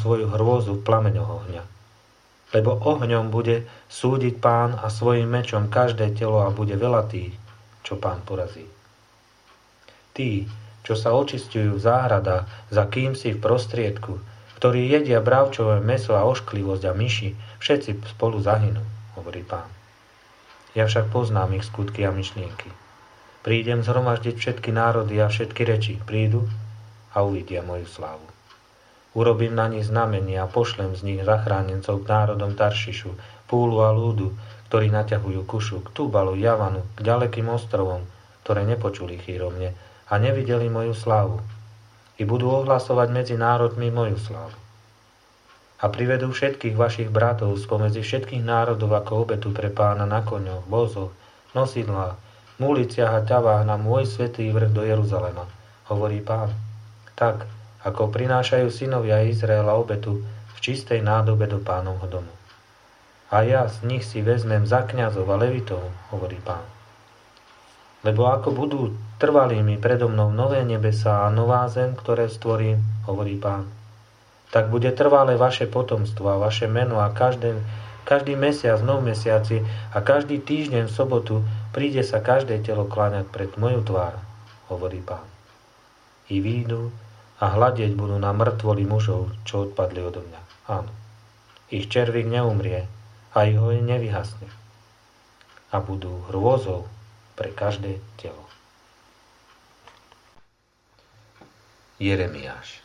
svoju hrôzu v plameňoch ohňa. Lebo ohňom bude súdiť Pán a svojim mečom každé telo a bude veľa tých, čo Pán porazí. Tí, čo sa očistujú v záhradách za kýmsi v prostriedku, ktorí jedia bravčové mäso a ošklivosť a myši, všetci spolu zahynú, hovorí Pán. Ja však poznám ich skutky a myšlienky. Prídem zhromaždiť všetky národy a všetky reči prídu a uvidia moju slávu. Urobím na nich znamenie a pošlem z nich zachránencov k národom Taršišu, Púlu a Lúdu, ktorí naťahujú Kušu, k Túbalu, Javanu, k ďalekým ostrovom, ktoré nepočuli chýrovne a nevideli moju slávu. I budú ohlasovať medzi národmi moju slávu. A privedú všetkých vašich bratov spomedzi všetkých národov ako obetu pre Pána na koňoch, vozoch, nosidlách, v uliciach a ťavách na môj svätý vrch do Jeruzalema, hovorí Pán. Tak, ako prinášajú synovia Izraela obetu v čistej nádobe do Pánovho domu. A ja z nich si vezmem za kňazov a levitov, hovorí Pán. Lebo ako budú trvalými predo mnou nové nebesá a nová zem, ktoré stvorím, hovorí Pán, tak bude trvalé vaše potomstvo a vaše meno a každý mesiac v novom mesiaci a každý týždeň v sobotu príde sa každé telo kláňať pred moju tvár, hovorí Pán. I výjdu a hľadieť budú na mŕtvoli mužov, čo odpadli odo mňa. Áno, ich červík neumrie a ich oheň nevyhasne. A budú hrôzou pre každé telo. Jeremiáš.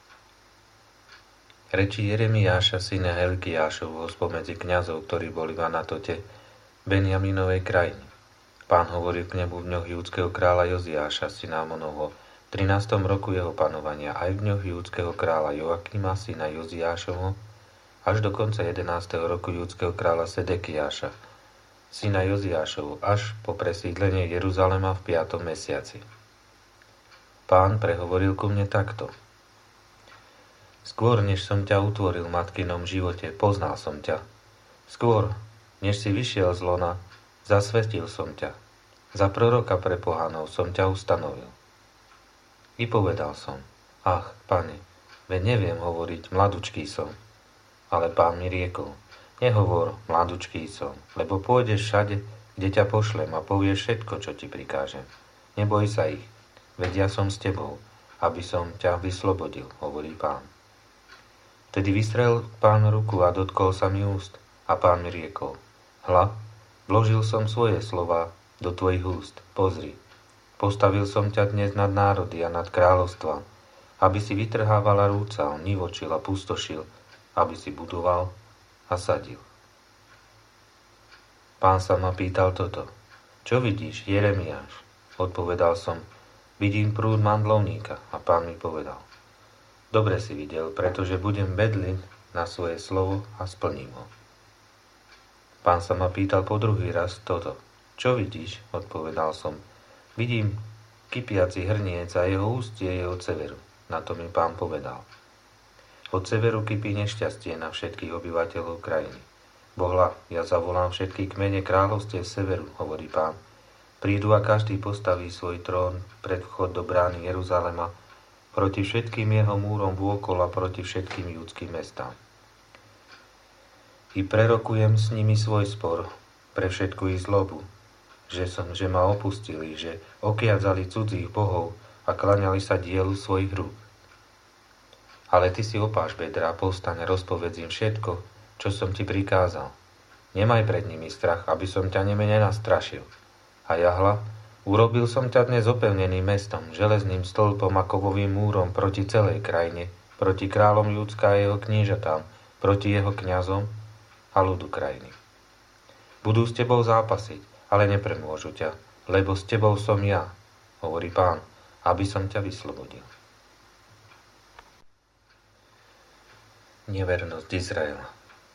Reči Jeremiáša, syna Hilkiášovho spomedzi kňazov, ktorí boli v Anatote, Benjaminovej krajine. Pán hovoril k nebu v dňoch júdskeho kráľa Joziáša, syna Amonovho, v 13. roku jeho panovania, aj v dňoch júdskeho kráľa Joakima, syna Joziášovho, až do konca 11. roku júdskeho kráľa Sedekiáša, syna Joziášovho, až po presídlenie Jeruzalema v 5. mesiaci. Pán prehovoril ku mne takto. Skôr, než som ťa utvoril v matkinom živote, poznal som ťa. Skôr, než si vyšiel z lona, zasvetil som ťa. Za proroka pre pohanov som ťa ustanovil. I povedal som, ach, Pane, veď neviem hovoriť, mladučký som. Ale Pán mi riekol, nehovor, mladučký som, lebo pôjdeš všade, kde ťa pošlem a povieš všetko, čo ti prikážem. Neboj sa ich, veď ja som s tebou, aby som ťa vyslobodil, hovorí Pán. Vtedy vystrel Pán ruku a dotkol sa mi úst a Pán mi riekol, hľa, vložil som svoje slova do tvojich úst, pozri. Postavil som ťa dnes nad národy a nad kráľovstva, aby si vytrhávala rúcal, nivočil a pustošil, aby si budoval a sadil. Pán sa ma pýtal toto. Čo vidíš, Jeremiáš? Odpovedal som, vidím prúd mandlovníka. A Pán mi povedal, dobre si videl, pretože budem bedliť na svoje slovo a splním ho. Pán sa ma pýtal po druhý raz toto. Čo vidíš? Odpovedal som, vidím kypiaci hrniec a jeho ústie je od severu. Na to mi Pán povedal. Od severu kypí nešťastie na všetkých obyvateľov krajiny. Bohla, ja zavolám všetky kmene kráľovstiev severu, hovorí Pán. Prídu a každý postaví svoj trón pred vchod do brány Jeruzalema proti všetkým jeho múrom vôkol a proti všetkým judským mestám. I prerokujem s nimi svoj spor pre všetku ich zlobu, že ma opustili, že okiadzali cudzích bohov a klaňali sa dielu svojich rúk. Ale ty si opáš bedra a povstaň a rozpovedz im všetko, čo som ti prikázal. Nemaj pred nimi strach, aby som ťa nenastrašil. A jahla, urobil som ťa dnes opevneným mestom, železným stĺpom a kovovým múrom proti celej krajine, proti kráľom Júdska a jeho kniežatám, proti jeho kňazom a ľudu krajiny. Budú s tebou zápasiť, ale nepremôžu ťa, lebo s tebou som ja, hovorí Pán, aby som ťa vyslobodil. Nevernosť Izraela.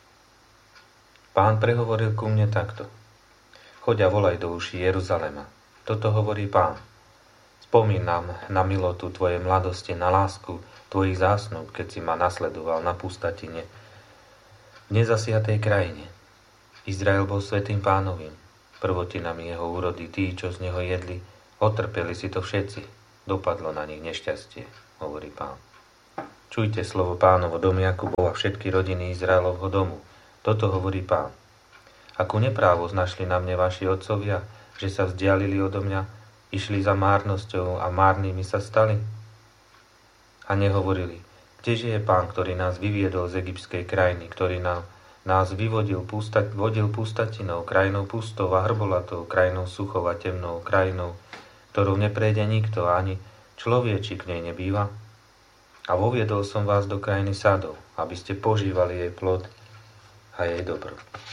Pán prehovoril ku mne takto. Choď a volaj do uší Jeruzalema. Toto hovorí Pán. Spomínam na milotu tvojej mladosti, na lásku tvojich zásnub, keď si ma nasledoval na pustatine v nezasiatej krajine. Izrael bol svätým Pánovým. Prvotinami jeho úrody tí, čo z neho jedli, otrpeli si to všetci. Dopadlo na nich nešťastie, hovorí Pán. Čujte slovo Pánovo, dom Jakubov a všetky rodiny Izraelovho domu. Toto hovorí Pán. Akú neprávosť našli na mne vaši otcovia, že sa vzdialili odo mňa, išli za márnosťou a márnymi sa stali? A nehovorili, kdeže je Pán, ktorý nás vyviedol z egyptskej krajiny, ktorý nás vyvodil vodil pustatinou, krajinou pustou a hrbolatou, krajinou suchou a temnou, krajinou, ktorou neprejde nikto, ani človečík k nej nebýva? A voviedol som vás do krajiny sadov, aby ste požívali jej plod a jej dobro.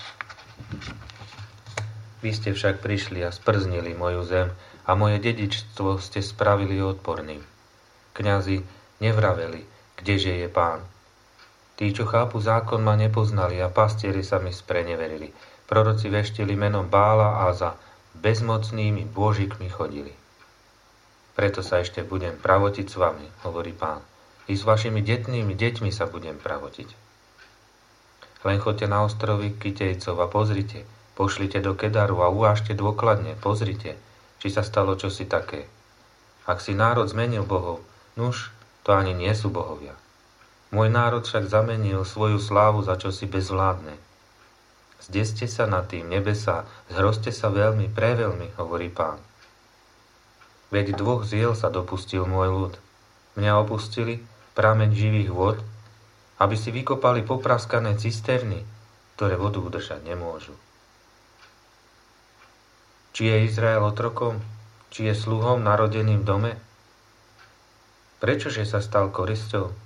Vy ste však prišli a sprznili moju zem a moje dedičstvo ste spravili odporným. Kňazi nevraveli, kdeže je Pán. Tí, čo chápu zákon, ma nepoznali a pastieri sa mi spreneverili. Proroci veštili menom Bála a za bezmocnými bôžikmi chodili. Preto sa ešte budem pravotiť s vami, hovorí Pán. I s vašimi detnými deťmi sa budem pravotiť. Len choďte na ostrovy Kitejcov a pozrite, pošlite do Kedaru a uvážte dôkladne, pozrite, či sa stalo čosi také. Ak si národ zmenil bohov, nuž, to ani nie sú bohovia. Môj národ však zamenil svoju slávu za čosi bezvládne. Zdeste sa nad tým, nebesá, zhrozte sa veľmi, preveľmi, hovorí Pán. Veď 2 ziel sa dopustil môj ľud. Mňa opustili, prameň živých vod, aby si vykopali popraskané cisterny, ktoré vodu udržať nemôžu. Či je Izrael otrokom? Či je sluhom narodeným v dome? Prečože sa stal korisťou?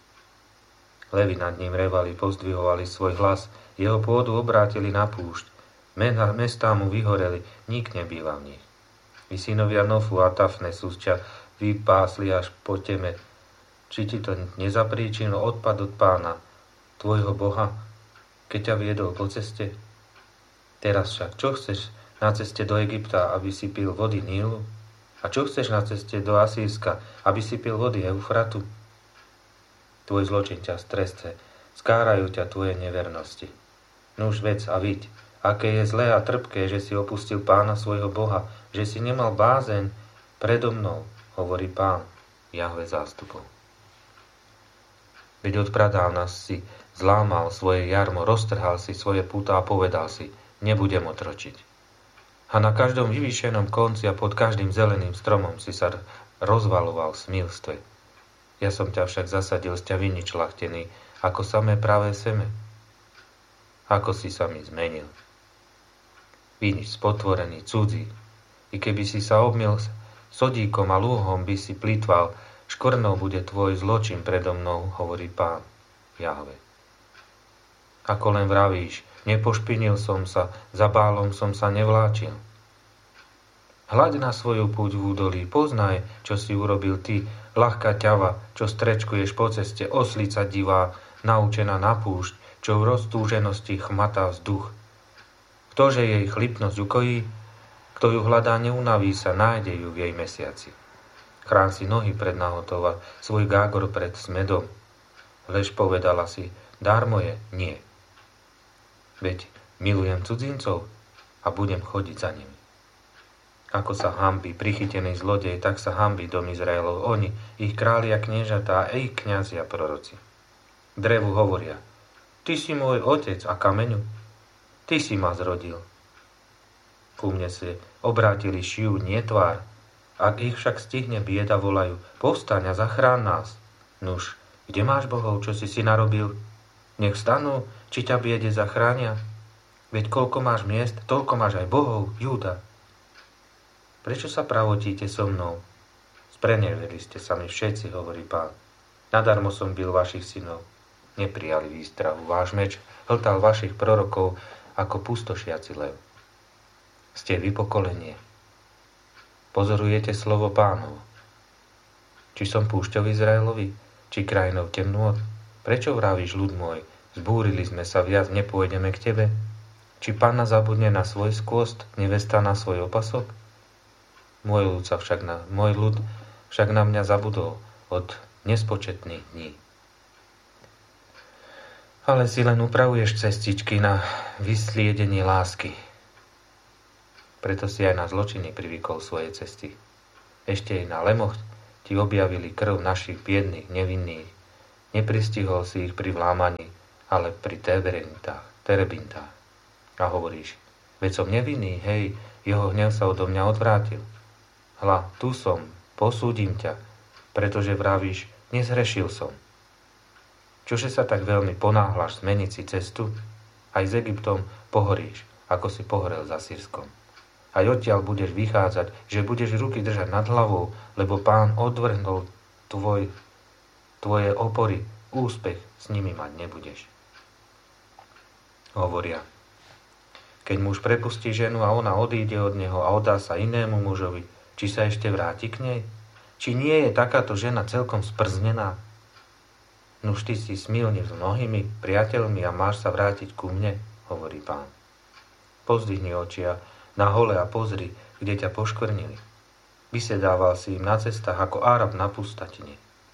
Levy nad ním revali, pozdvihovali svoj hlas, jeho pôdu obrátili na púšť, mestá mu vyhoreli, nik nebýva v nich. I synovia Nofu a Tafne sú ťa vypásli až po teme. Či ti to nezapríčinil odpad od Pána, tvojho Boha, keď ťa viedol po ceste? Teraz však, čo chceš na ceste do Egypta, aby si pil vody Nílu? A čo chceš na ceste do Asýrska, aby si pil vody Eufratu? Tvoj zločin ťa stresce, skárajú ťa tvoje nevernosti. Nuž vec a viď, aké je zlé a trpké, že si opustil Pána svojho Boha, že si nemal bázeň predo mnou, hovorí Pán, Jahve zástupov. Veď od pradávna si zlámal svoje jarmo, roztrhal si svoje púta a povedal si, nebudem otročiť. A na každom vyvýšenom konci a pod každým zeleným stromom si sa rozvaloval v smilstve. Ja som ťa však zasadil z ťa vinič ľachtený, ako samé pravé seme. Ako si sa mi zmenil. Vinič spotvorený, cudzí. I keby si sa obmil sodíkom a lúhom by si plýtval, škornou bude tvoj zločin predo mnou, hovorí Pán, Jahve. Ako len vravíš, nepošpinil som sa, za Bálom som sa nevláčil. Hľaď na svoju púť v údolí, poznaj, čo si urobil ty, ľahká ťava, čo strečkuješ po ceste, oslica divá, naučená na púšť, čo v roztúženosti chmatá vzduch. Ktože jej chlipnosť ukojí, kto ju hľadá, neunaví sa, nájde ju v jej mesiaci. Chrán si nohy pred nahotou a svoj gágor pred smedom. Lež povedala si, dármo je, nie. Veď milujem cudzincov a budem chodiť za nimi. Ako sa hanbí prichytený zlodej, tak sa hanbí dom Izraelov. Oni, ich krália, kniežatá a ich kňazia proroci. Drevu hovoria, ty si môj otec a kameňu, ty si ma zrodil. Ku mne si obrátili šiu, nie tvár. Ak ich však stihne bieda, volajú, povstaň a zachrán nás. Nuž, kde máš bohov, čo si narobil? Nech vstanú, či ťa biede zachránia. Veď koľko máš miest, toľko máš aj bohov, Júda. Prečo sa pravotíte so mnou? Spreneverili ste sa mi všetci, hovorí Pán. Nadarmo som bil vašich synov. Neprijali výstrahu. Váš meč hltal vašich prorokov ako pustošiaci lev. Ste vy pokolenie. Pozorujete slovo Pánov. Či som púšťou Izraelovi, či krajinou temnôt? Prečo vravíš, ľud môj, zbúrili sme sa viac, nepôjdeme k tebe? Či Panna zabudne na svoj skôst, nevesta na svoj opasok? Môj ľud však na mňa zabudol od nespočetných dní. Ale si len upravuješ cestičky na vysliedenie lásky. Preto si aj na zločiny privykol svoje cesty. Ešte aj na lemoch ti objavili krv našich biedných, nevinných. Nepristihol si ich pri vlámaní, ale pri terebintách. A hovoríš, veď som nevinný, hej, jeho hnev sa odo mňa odvrátil. Hľa, tu som, posúdim ťa, pretože vravíš, nezhrešil som. Čože sa tak veľmi ponáhľaš zmeniť si cestu? Aj s Egyptom pohoríš, ako si pohorel za Syrskom. Aj odtiaľ budeš vychádzať, že budeš ruky držať nad hlavou, lebo Pán odvrhnul tvoje opory, úspech s nimi mať nebudeš. Hovoria, keď muž prepustí ženu a ona odíde od neho a oddá sa inému mužovi, či sa ešte vráti k nej? Či nie je takáto žena celkom sprznená? Nuž ty si smilne s mnohými priateľmi a máš sa vrátiť ku mne, hovorí Pán. Pozdvihni očia na hole a pozri, kde ťa poškvrnili. Vysedával si im na cestách ako Árab na pustatine.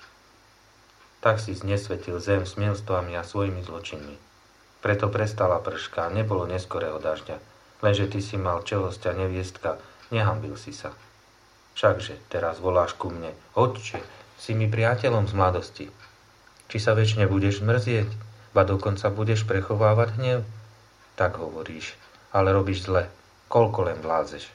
Tak si znesvetil zem smilstvami a svojimi zločinmi. Preto prestala prška a nebolo neskorého dažďa, lenže ty si mal čelosť a neviestka, nehanbil si sa. Všakže teraz voláš ku mne, Otče, si mi priateľom z mladosti. Či sa večne budeš mrzieť, ba dokonca budeš prechovávať hnev? Tak hovoríš, ale robíš zle, koľko len vládzeš.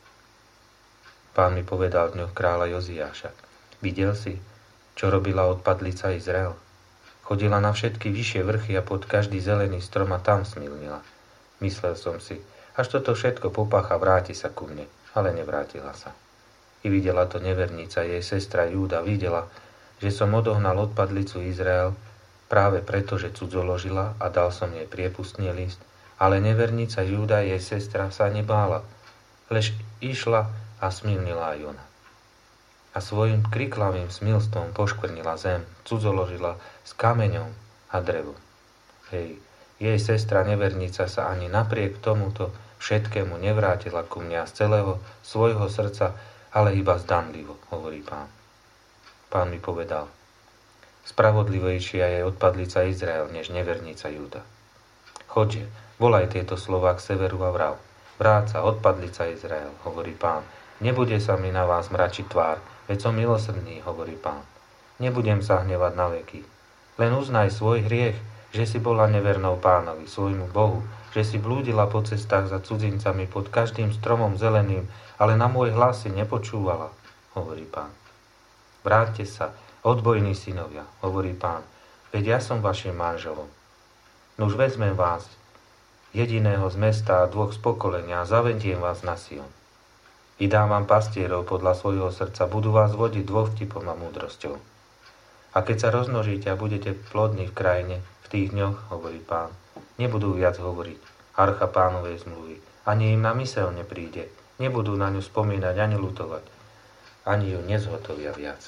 Pán mi povedal v dňoch kráľa Joziáša, videl si, čo robila odpadlica Izrael? Chodila na všetky vyššie vrchy a pod každý zelený strom a tam smilnila. Myslel som si, až toto všetko popácha, vráti sa ku mne, ale nevrátila sa. I videla to nevernica, jej sestra Júda videla, že som odohnal odpadlicu Izrael práve preto, že cudzoložila a dal som jej priepustný list, ale nevernica Júda, jej sestra, sa nebála, lež išla a smilnila aj ona. A svojim kriklavým smilstvom poškvrnila zem, cudzoložila s kameňom a drevom. Hej, jej sestra nevernica sa ani napriek tomuto všetkému nevrátila ku mňa z celého svojho srdca, ale iba zdanlivo, hovorí Pán. Pán mi povedal, spravodlivejšia je odpadlica Izrael, než nevernica Júda. Chodže, volaj tieto slová k severu a vrav. Vráca, odpadlica Izrael, hovorí Pán. Nebude sa mi na vás mračiť tvár, veď som milosrdný, hovorí Pán. Nebudem sa hnevať na veky. Len uznaj svoj hriech, že si bola nevernou Pánovi, svojmu Bohu, že si blúdila po cestách za cudzincami pod každým stromom zeleným, ale na môj hlas si nepočúvala, hovorí Pán. Vráťte sa, odbojní synovia, hovorí Pán, veď ja som vašim manželom. Nuž vezmem vás, jediného z mesta a dvoch z pokolenia a zavediem vás na Sion. I dám vám pastierov podľa svojho srdca, budú vás vodiť dôvtipom a múdrosťou. A keď sa rozmnožíte a budete plodní v krajine, v tých dňoch, hovorí Pán, nebudú viac hovoriť archa Pánovej zmluvy, ani im na myseľ nepríde, nebudú na ňu spomínať ani ľutovať, ani ju nezhotovia viac.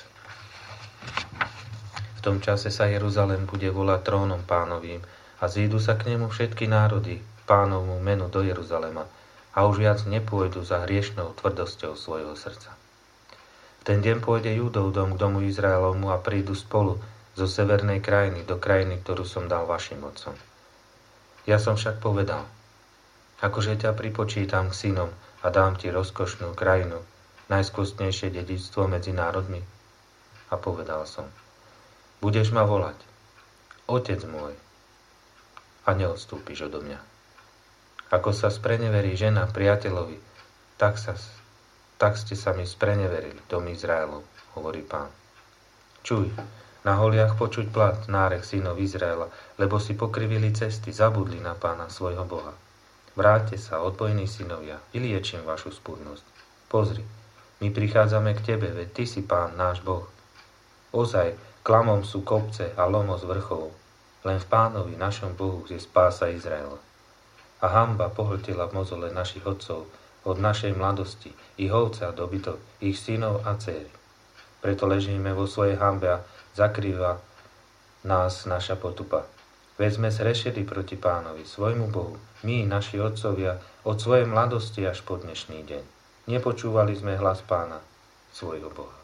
V tom čase sa Jeruzalém bude volať trónom Pánovým a zídu sa k nemu všetky národy v Pánovmu menu do Jeruzalema, a už viac nepôjdu za hriešnou tvrdosťou svojho srdca. V ten deň pôjde Júdov dom k domu Izraelovmu a prídu spolu zo severnej krajiny do krajiny, ktorú som dal vašim otcom. Ja som však povedal, akože ťa pripočítam k synom a dám ti rozkošnú krajinu, najskvostnejšie dedičstvo medzi národmi. A povedal som, budeš ma volať, Otec môj, a neodstúpiš odo mňa. Ako sa spreneverí žena priateľovi, tak ste sa mi spreneverili, dom Izraelov, hovorí Pán. Čuj, na holiach počuť plat nárek synov Izraela, lebo si pokrivili cesty, zabudli na Pána svojho Boha. Vráťte sa, odbojní synovia, vyliečím vašu spúrnosť. Pozri, my prichádzame k tebe, veď ty si Pán, náš Boh. Ozaj, klamom sú kopce a lomo z vrchov, len v Pánovi, našom Bohu, je spása Izraela. A hanba pohltila v mozole našich otcov od našej mladosti, ich ovce a dobytok, ich synov a dcéry. Preto ležíme vo svojej hanbe a zakrýva nás naša potupa. Veď sme zhrešili proti Pánovi, svojmu Bohu, my, naši otcovia, od svojej mladosti až po dnešný deň. Nepočúvali sme hlas Pána, svojho Boha.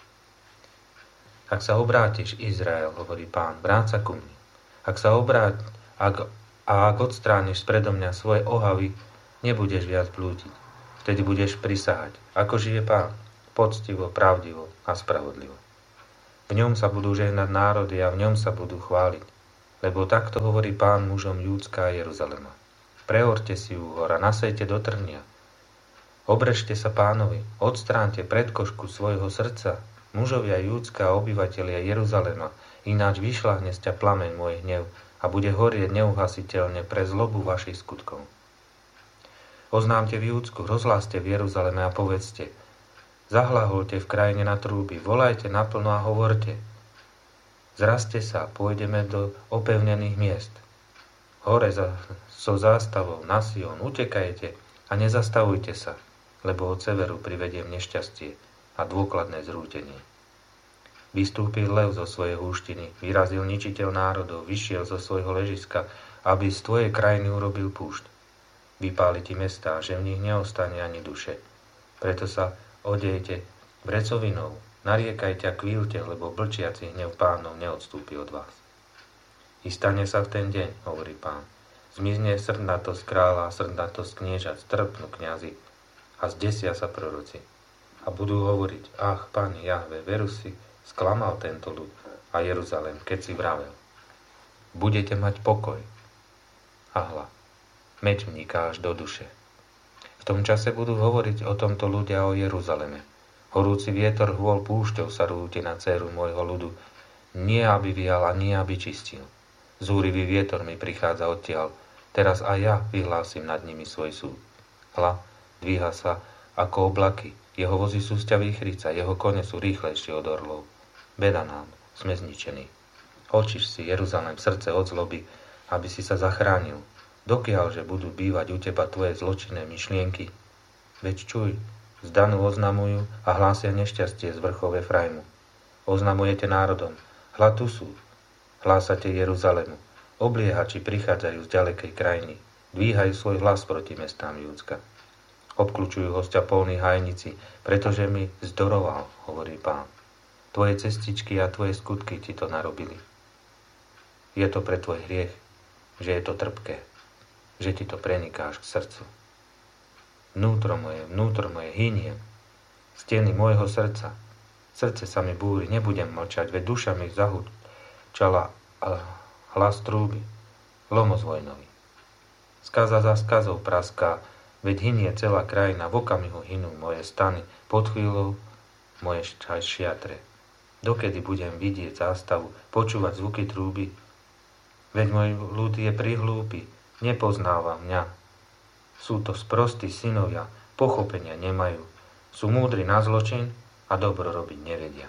Ak sa obrátiš, Izrael, hovorí Pán, vráť sa ku mne. Ak odstrániš spredo mňa svoje ohavy, nebudeš viac blúdiť. Vtedy budeš prisahať, ako žije Pán, poctivo, pravdivo a spravodlivo. V ňom sa budú žehnať národy a v ňom sa budú chváliť. Lebo takto hovorí Pán mužom Júdska a Jeruzalema. Preorte si úhor a nasejte do trnia. Obrežte sa Pánovi, odstránte predkošku svojho srdca, mužovia Júdska a obyvatelia Jeruzalema, ináč vyšľahne z ťa plameň môj hnev a bude horieť neuhasiteľne pre zlobu vašich skutkov. Oznámte v Júdsku, rozhláste v Jeruzaleme a povedzte, zahlaholte v krajine na trúby, volajte naplno a hovorte, zraste sa, pôjdeme do opevnených miest. Hore so zástavou na Sion, utekajte a nezastavujte sa, lebo od severu privediem nešťastie a dôkladné zrútenie. Vystúpil lev zo svojej húštiny, vyrazil ničiteľ národov, vyšiel zo svojho ležiska, aby z tvojej krajiny urobil púšť. Vypáli ti mestá, že v nich neostane ani duše. Preto sa odejte vrecovinou, nariekajte a kvílte, lebo blčiaci hnev Pánov neodstúpi od vás. I stane sa v ten deň, hovorí Pán. Zmizne srdnatosť kráľa a srdnatosť kniežat, strpnú kňazi a zdesia sa proroci. A budú hovoriť, ach, Pán Jahve, veru si sklamal tento ľud a Jeruzalém, keď si vravel. Budete mať pokoj. A hľa, meď vniká až do duše. V tom čase budú hovoriť o tomto ľudia o Jeruzaleme. Horúci vietor hôl púšťou sa rúti na dcéru môjho ľudu, nie aby vial a nie aby čistil. Zúrivý vietor mi prichádza odtiaľ, teraz aj ja vyhlásim nad nimi svoj súd. Hľa, dvíha sa ako oblaky, jeho vozy sú sťa výchrica, jeho kone sú rýchlejšie od orlov. Beda nám, sme zničení. Očiš si, Jeruzalém, srdce od zloby, aby si sa zachránil. Dokiaľže budú bývať u teba tvoje zločinné myšlienky? Veď čuj, z Danu oznamujú a hlásia nešťastie z vrchov Efraimu. Oznamujete národom, hľa tu sú. Hlásate Jeruzalému, obliehači prichádzajú z ďalekej krajiny, dvíhajú svoj hlas proti mestám Júdska. Obkľučujú hostia polní hajnici, pretože mi zdoroval, hovorí Pán. Tvoje cestičky a tvoje skutky ti to narobili. Je to pre tvoj hriech, že je to trpké, že ti to prenikáš k srdcu. Vnútro moje, hyniem. Steny môjho srdca. Srdce sa mi búri, nebudem mlčať, veď duša mi zahúčala a hlas trúby. Lomos vojnový. Skaza za skazou praská, veď hynie celá krajina, v okamihu hynú moje stany, pod chvíľou moje šiatre. Dokedy budem vidieť zástavu, počúvať zvuky trúby? Veď môj ľud je prihlúpy, nepoznáva mňa. Sú to sprostí synovia, pochopenia nemajú. Sú múdri na zločin a dobro robiť nevedia.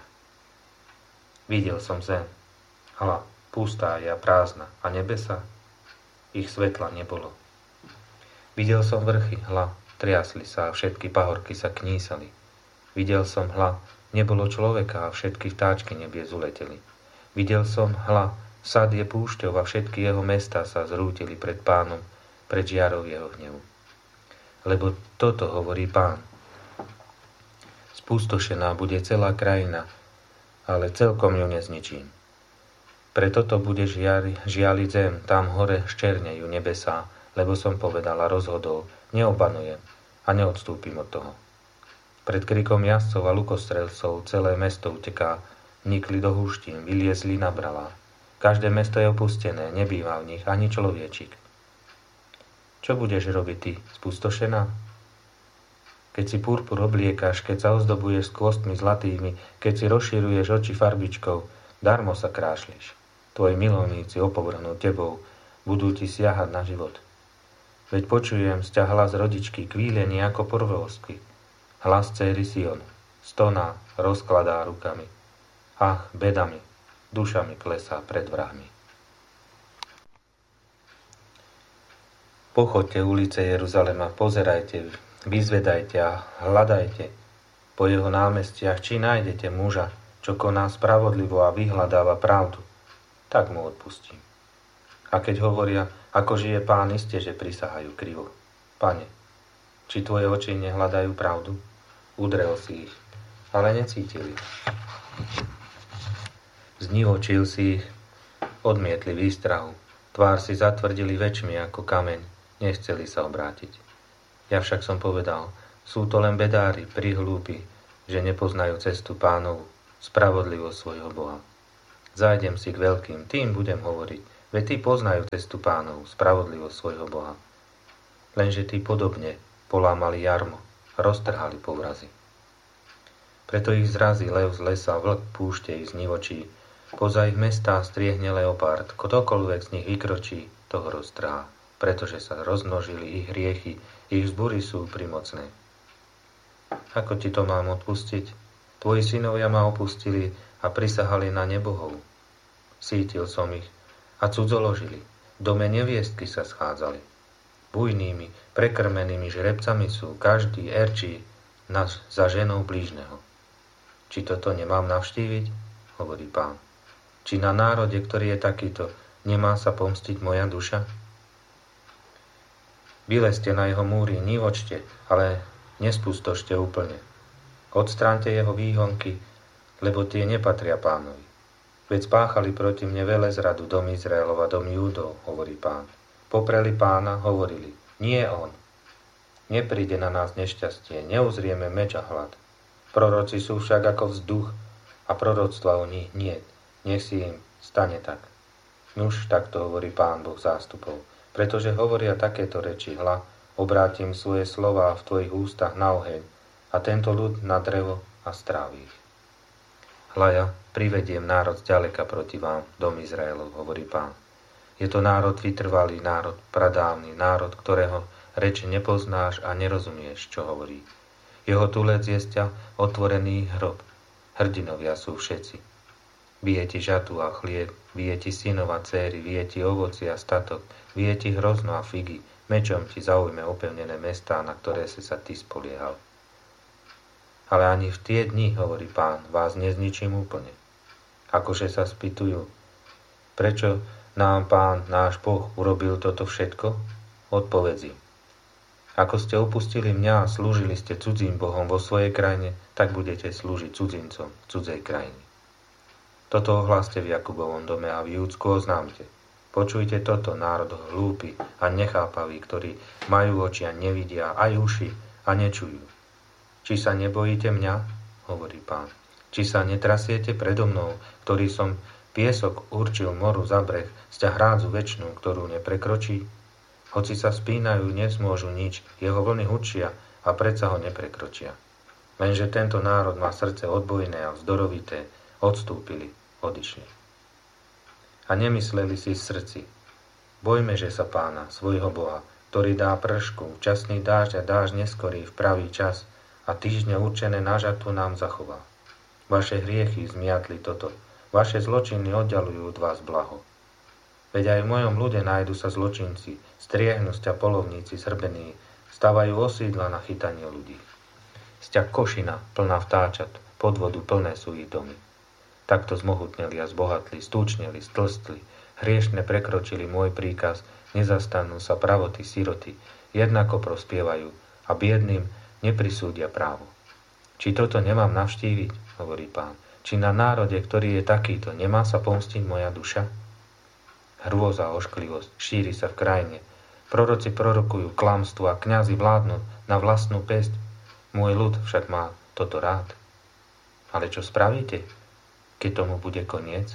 Videl som zem, hľa, pustá je a prázdna, a nebesa, ich svetla nebolo. Videl som vrchy, hľa, triasli sa a všetky pahorky sa knísali. Videl som, hľa, nebolo človeka a všetky vtáčky nebies uleteli. Videl som, hľa, sad je púšťou a všetky jeho mestá sa zrútili pred Pánom, pred žiarou jeho hnevu. Lebo toto hovorí Pán. Spustošená bude celá krajina, ale celkom ju nezničím. Preto to bude žialiť zem, tam hore ščernejú nebesá, lebo som povedal a rozhodol, neobanujem a neodstúpim od toho. Pred krikom jazdcov a lukostrelcov celé mesto uteká, vnikli do húštín, vyliezli na bralá. Každé mesto je opustené, nebýva v nich ani človečik. Čo budeš robiť ty, spustošená? Keď si purpur obliekaš, keď sa ozdobuješ s kôstmi zlatými, keď si rozširuješ oči farbičkou, darmo sa krášliš. Tvoji milovníci opovrhnú tebou, budú ti siahať na život. Veď počujem z ťa hlas rodičky, kvílenie ako porvosky. Hlas céry Sion, stoná, rozkladá rukami. Ach, bedami, duša mi klesá pred vrahmi. Pochoďte ulice Jeruzalema, pozerajte, vyzvedajte a hľadajte po jeho námestiach, či nájdete muža, čo koná spravodlivo a vyhľadáva pravdu, tak mu odpustím. A keď hovoria, ako žije Pán, iste, že prisahajú krivo. Pane, či tvoje oči nehľadajú pravdu? Udrel si ich, ale necítili. Znivočil si ich, odmietli výstrahu, tvár si zatvrdili väčšmi ako kameň, nechceli sa obrátiť. Ja však som povedal, sú to len bedári, prihlúpi, že nepoznajú cestu Pánovu, spravodlivosť svojho Boha. Zájdem si k veľkým, tým budem hovoriť, veď tí poznajú cestu Pánov, spravodlivosť svojho Boha. Lenže tí podobne polámali jarmo, roztrhali povrazy. Preto ich zrazí lev z lesa, vlk púšte ich znivočí, poza ich mestá striehne leopard, ktokoľvek z nich vykročí, toho roztrhá, pretože sa rozmnožili ich hriechy, ich vzbury sú primocné. Ako ti to mám odpustiť? Tvoji synovia ma opustili a prisahali na nebohov. Sítil som ich a cudzoložili, v dome neviestky sa schádzali. Bujnými, prekrmenými žrebcami sú, každý erčí za ženou blížneho. Či toto nemám navštíviť? Hovorí Pán. Či na národe, ktorý je takýto, nemá sa pomstiť moja duša? Vylezte na jeho múry, nivočte, ale nespustošte úplne. Odstráňte jeho výhonky, lebo tie nepatria Pánovi. Veď spáchali proti mne velezradu dom Izraelova, dom Júdov, hovorí Pán. Popreli Pána, hovorili, nie on. Nepríde na nás nešťastie, neuzrieme meč a hlad. Proroci sú však ako vzduch a proroctva o nich niet. Nech si im stane tak. Nuž, takto hovorí Pán Boh zástupov. Pretože hovoria takéto reči, hľa, obrátim svoje slová v tvojich ústach na oheň a tento ľud na drevo a strávi ich. Hľa ja privediem národ zďaleka proti vám, dom Izraelov, hovorí Pán. Je to národ vytrvalý, národ pradávny, národ, ktorého reči nepoznáš a nerozumieš, čo hovorí. Jeho tulec je sťa otvorený hrob. Hrdinovia sú všetci. Bije ti žatu a chlieb, bije ti synov a céry, bije ti ovoci a statok, bije ti hrozno a figy, mečom ti zaujme opevnené mestá, na ktoré si sa ty spoliehal. Ale ani v tie dni, hovorí Pán, vás nezničím úplne. Akože sa spýtujú, prečo nám Pán, náš Boh, urobil toto všetko? Odpovedz im. Ako ste opustili mňa a slúžili ste cudzím bohom vo svojej krajine, tak budete slúžiť cudzincom v cudzej krajine. Toto ohláste v Jakubovom dome a v Júdsku oznámte. Počujte toto, národ hlúpy a nechápaví, ktorí majú oči a nevidia, aj uši a nečujú. Či sa nebojíte mňa, hovorí Pán, či sa netrasiete predo mnou, ktorý som piesok určil moru za breh, sťa hrádzu večnú, ktorú neprekročí? Hoci sa spínajú, nesmôžu nič, jeho vlny hučia a predsa ho neprekročia. Lenže tento národ má srdce odbojné a vzdorovité, odstúpili, odišli. A nemysleli si v srdci, bojme, že sa Pána, svojho Boha, ktorý dá pršku, včasný dážď a dážď neskorý v pravý čas a týždne určené na žatvu nám zachová. Vaše hriechy zmiatli toto, vaše zločiny oddalujú od vás blaho. Veď aj v mojom ľude nájdu sa zločinci, striehnú sťa polovníci zhrbení, stavajú osídla na chytanie ľudí. Sťa košina plná vtáčat, pod vodu plné sú ich domy. Takto zmohutneli a zbohatli, stúčneli, stlstli, hriešne prekročili môj príkaz, nezastanú sa pravoty siroty, jednako prospievajú a biedným neprisúdia právo. Či toto nemám navštíviť, hovorí Pán, či na národe, ktorý je takýto, nemá sa pomstiť moja duša? Hrôza a ošklivosť šíri sa v krajine. Proroci prorokujú klamstvo a kňazi vládnu na vlastnú päsť. Môj ľud však má toto rád. Ale čo spravíte, keď tomu bude koniec?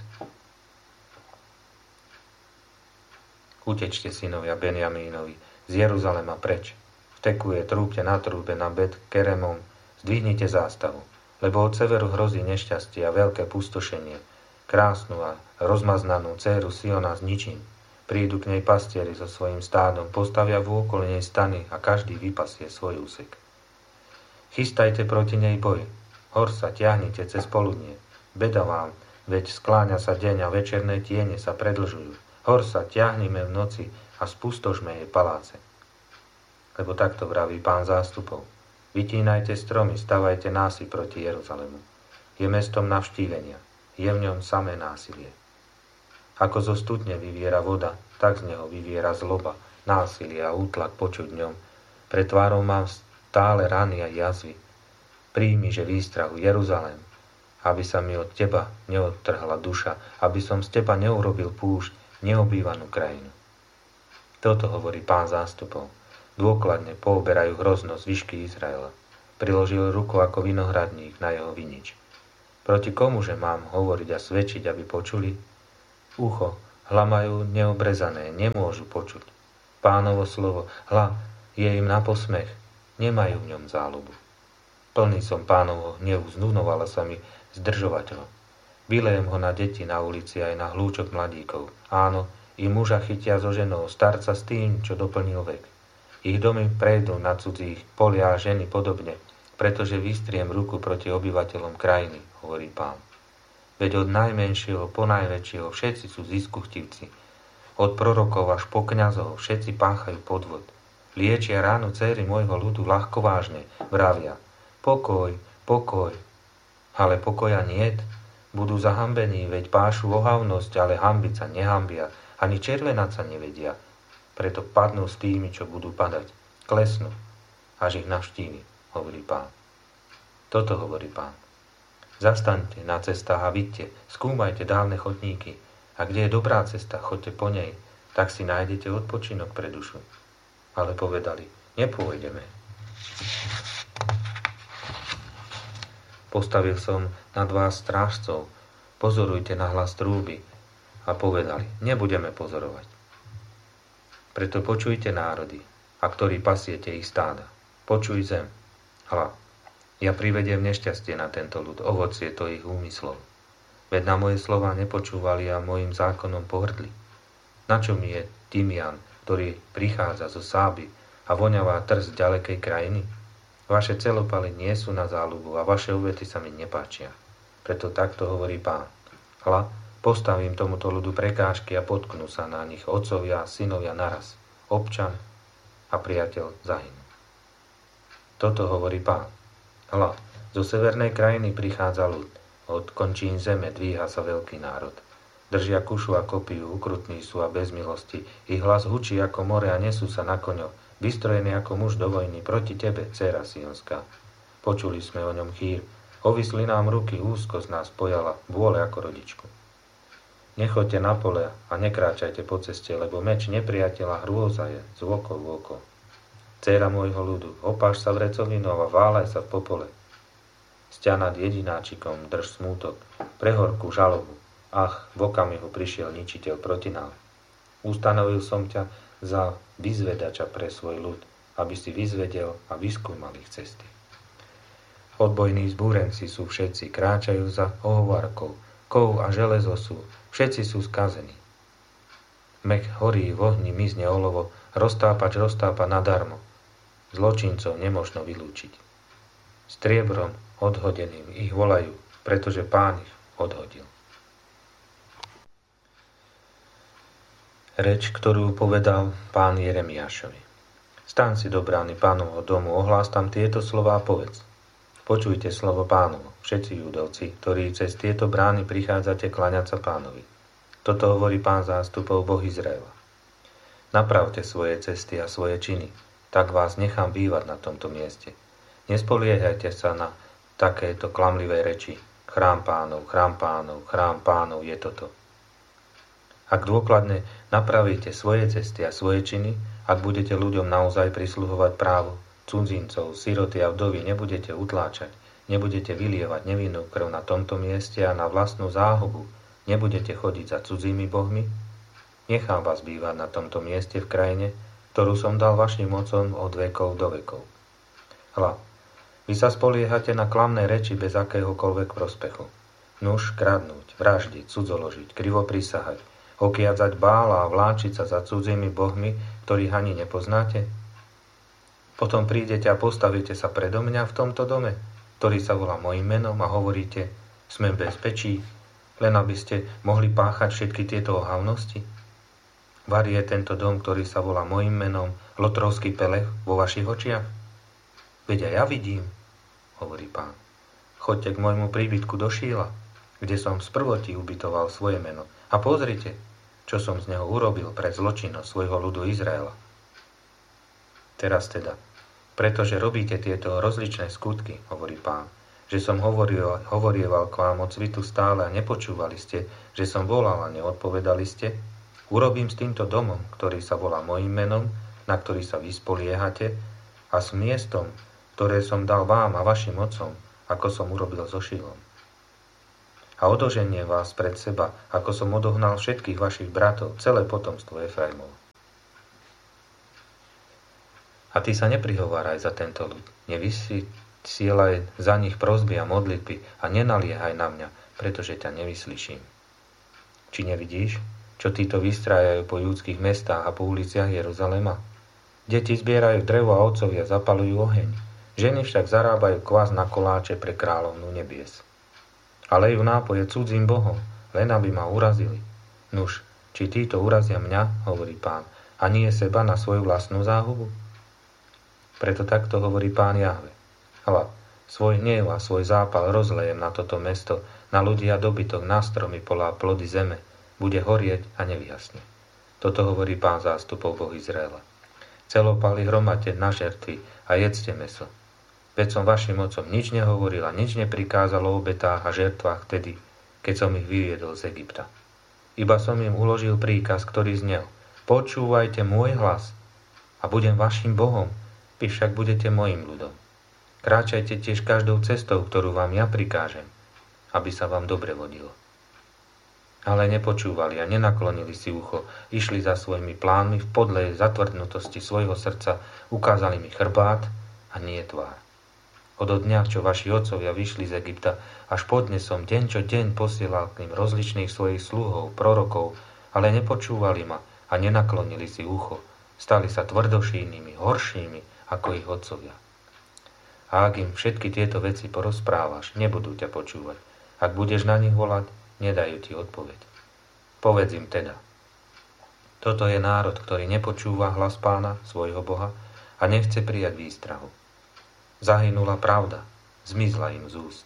Utečte, synovia Benjamínovi, z Jeruzalema preč. Vtekuje, trúbte na trúbe na Bet Keremom, zdvihnite zástavu, lebo od severu hrozí nešťastie a veľké pustošenie. Krásnu a rozmaznanú dcéru Siona zničím. Prídu k nej pastieri so svojím stádom, postavia vôkol nej stany a každý vypasie svoj úsek. Chystajte proti nej boj. Hor sa ťahnite cez poludnie. Beda vám, veď skláňa sa deň a večerné tiene sa predlžujú. Hor sa ťahnime v noci a spustožme jej paláce. Lebo takto vraví Pán zástupov. Vytínajte stromy, stavajte násy proti Jeruzalemu. Je mestom navštívenia. Je v ňom samé násilie. Ako zo studne vyviera voda, tak z neho vyviera zloba, násilie a útlak počuť v ňom. Pred tvárou mám stále rany a jazvy. Príjmi, že výstrahu Jeruzalém, aby sa mi od teba neodtrhla duša, aby som z teba neurobil púšť, neobývanú krajinu. Toto hovorí Pán zástupov. Dôkladne pooberajú hroznosť zvyšky Izraela. Priložil ruku ako vinohradník na jeho vinič. Proti komuže mám hovoriť a svedčiť, aby počuli? Ucho, hla majú neobrezané, nemôžu počuť. Pánovo slovo, hla, je im na posmech, nemajú v ňom záľubu. Plný som Pánovho hnevu, znudnovala sa mi zdržovať ho. Vylejem ho na deti na ulici aj na hlúčok mladíkov. Áno, i muža chytia so ženou, starca s tým, čo doplnil vek. Ich domy prejdú na cudzích, polia a ženy podobne, pretože vystriem ruku proti obyvateľom krajiny, hovorí Pán. Veď od najmenšieho po najväčšieho všetci sú ziskuchtivci. Od prorokov až po kňazov všetci páchajú podvod. Liečia ráno dcéry môjho ľudu ľahkovážne, vravia. Pokoj, pokoj. Ale pokoja niet. Budú zahambení, veď pášu ohavnosť, ale hambiť sa nehambia. Ani červenať sa nevedia, preto padnú s tými, čo budú padať. Klesnú, až ich navštívi, hovorí Pán. Toto hovorí Pán. Zastaňte na cestách a vidte, skúmajte dávne chodníky. A kde je dobrá cesta, choďte po nej, tak si nájdete odpočinok pre dušu. Ale povedali, nepôjdeme. Postavil som nad vás strážcov, pozorujte na hlas trúby, a povedali, nebudeme pozorovať. Preto počujte národy, a ktorí pasiete ich stáda. Počuj zem. Hla, ja privediem nešťastie na tento ľud, ovocie to ich úmyslov. Veď na moje slova nepočúvali a mojim zákonom pohrdli. Na čo mi je tymian, ktorý prichádza zo Sáby a voňavá trst ďalekej krajiny? Vaše celopaly nie sú na záľubu a vaše obety sa mi nepáčia. Preto takto hovorí Pán. Hla, postavím tomuto ľudu prekážky a potknú sa na nich otcovia a synovia naraz. Občan a priateľ zahynú. Toto hovorí Pán. Hla, zo severnej krajiny prichádza ľud. Od končín zeme dvíha sa veľký národ. Držia kušu a kopiju, ukrutní sú a bez milosti. Ich hlas hučí ako more a nesú sa na koňoch. Vystrojený ako muž do vojny proti tebe, dcéra Sionská. Počuli sme o ňom chýr. Ovisli nám ruky, úzkosť nás pojala, vôle ako rodičku. Nechoďte na pole a nekráčajte po ceste, lebo meč nepriateľa hrôza je z oko v oko. Dcéra môjho ľudu, opáš sa vrecovinou a váľaj sa v popole. Sťa nad jedináčikom drž smútok, prehorkú žalobu. Ach, v okamihu prišiel ničiteľ proti nám. Ustanovil som ťa za vyzvedača pre svoj ľud, aby si vyzvedel a vyskúmal ich cesty. Odbojní zbúrenci sú všetci, kráčajú za ohovarkou, kov a železo sú, všetci sú skazení. Mech horí v ohni, mizne olovo, roztápač roztápa nadarmo. Zločincov nemožno vylúčiť. Striebrom odhodeným ich volajú, pretože Pán ich odhodil. Reč, ktorú povedal Pán Jeremiášovi. Staň si do brány Pánovho domu, ohlás tam tieto slová a povedz. Počujte slovo Pánovo, všetci judovci, ktorí cez tieto brány prichádzate klaňať sa Pánovi. Toto hovorí Pán zástupov, Boh Izraela. Napravte svoje cesty a svoje činy, tak vás nechám bývať na tomto mieste. Nespoliehajte sa na takéto klamlivé reči. Chrám Pánov je toto. Ak dôkladne napravíte svoje cesty a svoje činy, ak budete ľuďom naozaj prisluhovať právo, cudzincov, siroty a vdovy nebudete utláčať, nebudete vylievať nevinnú krv na tomto mieste a na vlastnú záhubu, nebudete chodiť za cudzími bohmi, nechám vás bývať na tomto mieste v krajine, ktorú som dal vašim otcom od vekov do vekov. Hľa, vy sa spoliehate na klamné reči bez akéhokoľvek prospechu. Nuž kradnúť, vraždiť, cudzoložiť, krivo prisahať, okiadzať Bála a vláčiť sa za cudzími bohmi, ktorých ani nepoznáte? Potom prídete a postavíte sa predo mňa v tomto dome, ktorý sa volá mojím menom a hovoríte, sme v bezpečí, len aby ste mohli páchať všetky tieto ohavnosti? Var je tento dom, ktorý sa volá mojím menom, lotrovský pelech vo vašich očiach? Veď aj ja vidím, hovorí Pán. Choďte k môjmu príbytku do Šíla, kde som sprvoti ubytoval svoje meno, a pozrite, čo som z neho urobil pre zločinnosť svojho ľudu Izraela. Teraz teda, pretože robíte tieto rozličné skutky, hovorí Pán, že som hovorieval k vám od svitu stále a nepočúvali ste, že som volal a neodpovedali ste, urobím s týmto domom, ktorý sa volá mojím menom, na ktorý sa vy spoliehate, a s miestom, ktoré som dal vám a vašim otcom, ako som urobil so Šilom. a odoženie vás pred seba, ako som odohnal všetkých vašich bratov, celé potomstvo Efraimov. A ty sa neprihováraj za tento ľud, nevysielaj za nich prosby a modlitby a nenaliehaj na mňa, pretože ťa nevyslyším. Či nevidíš, čo títo vystrájajú po judských mestách a po uliciach Jeruzalema? Deti zbierajú drevo a otcovia zapalujú oheň. Ženy však zarábajú kvas na koláče pre kráľovnú nebies. A lejú nápoje cudzím bohom, len aby ma urazili. Nuž, či títo urazia mňa, hovorí Pán, a nie seba na svoju vlastnú záhubu? Preto takto hovorí Pán Jahve. Hľa, svoj hnev a svoj zápal rozlejem na toto mesto, na ľudí a dobytok, na stromy, pola a plody zeme. Bude horieť a nevyhasne. Toto hovorí Pán zástupov, Boh Izraela. Celopály hromadte na žertvy a jedzte mäso. Veď som vašim otcom nič nehovoril a nič neprikázal o obetách a žertvách vtedy, keď som ich vyviedol z Egypta. Iba som im uložil príkaz, ktorý znel: počúvajte môj hlas a budem vašim Bohom, vy však budete mojim ľudom. Kráčajte tiež každou cestou, ktorú vám ja prikážem, aby sa vám dobre vodilo. Ale nepočúvali a nenaklonili si ucho, išli za svojimi plánmi v podlej zatvrdnutosti svojho srdca, ukázali mi chrbát a nie tvár. Od dňa, čo vaši otcovia vyšli z Egypta, až podne som deň čo deň posielal k ním rozličných svojich sluhov, prorokov, ale nepočúvali ma a nenaklonili si ucho. Stali sa tvrdošínnymi, horšími ako ich otcovia. A ak im všetky tieto veci porozprávaš, nebudú ťa počúvať. Ak budeš na nich volať, nedajú ti odpoveď. Povedz im teda: toto je národ, ktorý nepočúva hlas Pána, svojho Boha, a nechce prijať výstrahu. Zahynula pravda, zmizla im z úst.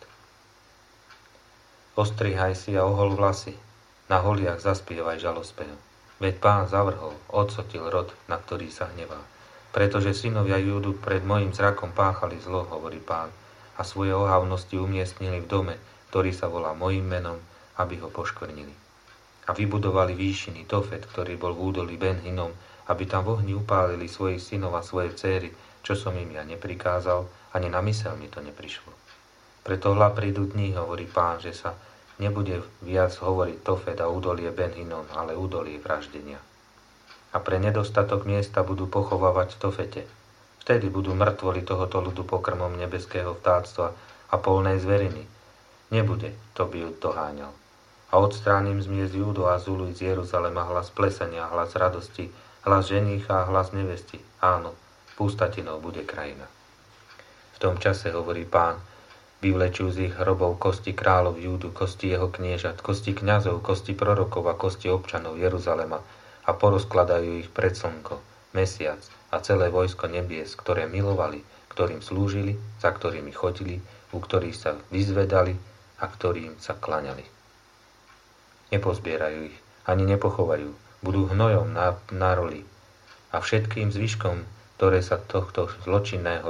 Ostrihaj si a ohol vlasy, na holiach zaspievaj žalospev. Veď Pán zavrhol, odsotil rod, na ktorý sa hnevá. Pretože synovia Júdu pred mojim zrakom páchali zlo, hovorí Pán, a svoje ohavnosti umiestnili v dome, ktorý sa volá mojím menom, aby ho poškvrnili. A vybudovali výšiny Tofet, ktorý bol v údolí Ben Hinnom, aby tam v ohni upálili svojich synov a svoje céry, čo som im ja neprikázal, ani na myseľ mi to neprišlo. Preto hľa prídu dní, hovorí Pán, že sa nebude viac hovoriť Tofet a údolie Ben Hinnom, ale údolie vraždenia. A pre nedostatok miesta budú pochovávať v Tofete. Vtedy budú mŕtvoli tohoto ľudu pokrmom nebeského vtáctva a polnej zveriny. Nebude, to by ju doháňal. A odstránim z miest Júdu a Zulu z Jeruzalema hlas plesania, hlas radosti, hlas ženícha a hlas nevesti. Áno, pustatinou bude krajina. V tom čase, hovorí Pán, vyvlečú z ich hrobov kosti kráľov Júdu, kosti jeho kniežat, kosti kňazov, kosti prorokov a kosti občanov Jeruzalema a porozkladajú ich pred slnko, mesiac a celé vojsko nebies, ktoré milovali, ktorým slúžili, za ktorými chodili, u ktorých sa vyzvedali a ktorým sa klaňali. Nepozbierajú ich, ani nepochovajú, budú hnojom na roli a všetkým zvyškom, ktoré z tohto zločinného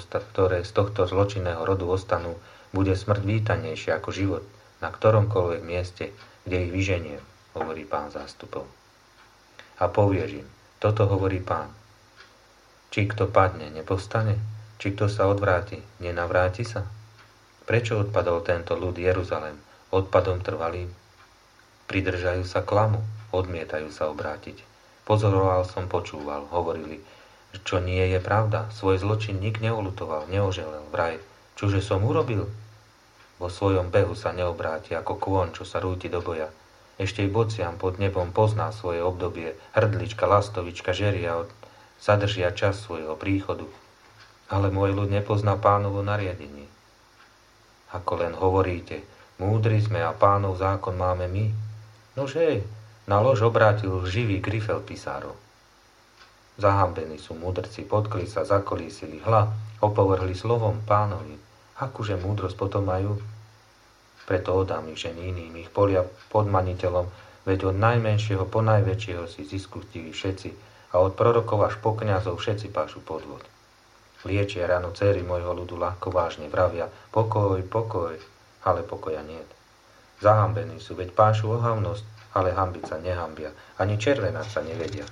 rodu ostanú, bude smrť vítanejšia ako život na ktoromkoľvek mieste, kde ich vyženiem, hovorí Pán zástupov. A povieš im: toto hovorí Pán. Či kto padne, nepovstane? Či kto sa odvráti, nenavráti sa? Prečo odpadol tento ľud Jeruzalém odpadom trvalým? Pridržajú sa klamu, odmietajú sa obrátiť. Pozoroval som, počúval, hovorili, čo nie je pravda, svoj zločin nik neolutoval, neoželel, vraj, čože som urobil? Vo svojom behu sa neobráti ako kôň, čo sa rúti do boja. Ešte i bocian pod nebom pozná svoje obdobie, hrdlička, lastovička žeria zadržia čas svojho príchodu. Ale môj ľud nepozná Pánovo nariadenie. Ako len hovoríte, múdri sme a Pánov zákon máme my. Nož hej, na lož obrátil živý grifel pisárov. Zahambení sú múdrci, potkli sa, zakolísili, hla, opovrhli slovom Pánovi. Akúže múdrosť potom majú? Preto odám ich ženy iným, ich polia podmaniteľom, veď od najmenšieho po najväčšieho si ziskustili všetci a od prorokov až po kňazov všetci pášu podvod. Liečia ráno céry môjho ľudu ľahko vážne vravia: pokoj, pokoj, ale pokoja niet. Zahambení sú, veď pášu ohavnosť, ale hambiť sa nehambia, ani červenať sa nevedia.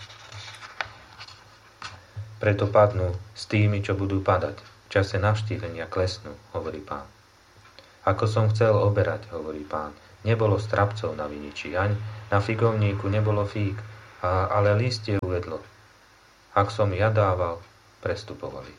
Preto padnú s tými, čo budú padať. V čase navštívenia klesnú, hovorí Pán. A Ako som chcel oberať, hovorí Pán, nebolo strapcov na viniči, ani na figovníku nebolo fík, ale listie uvedlo. Ak som ja dával, prestupovali.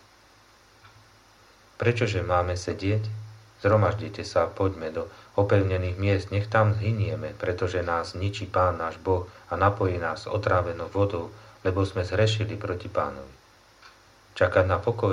Prečože máme sedieť? Zhromaždite sa, poďme do opevnených miest, nech tam zhynieme, pretože nás ničí Pán náš Boh a napojí nás otrávenou vodou, lebo sme zhrešili proti Pánovi. Čakať na pokoj?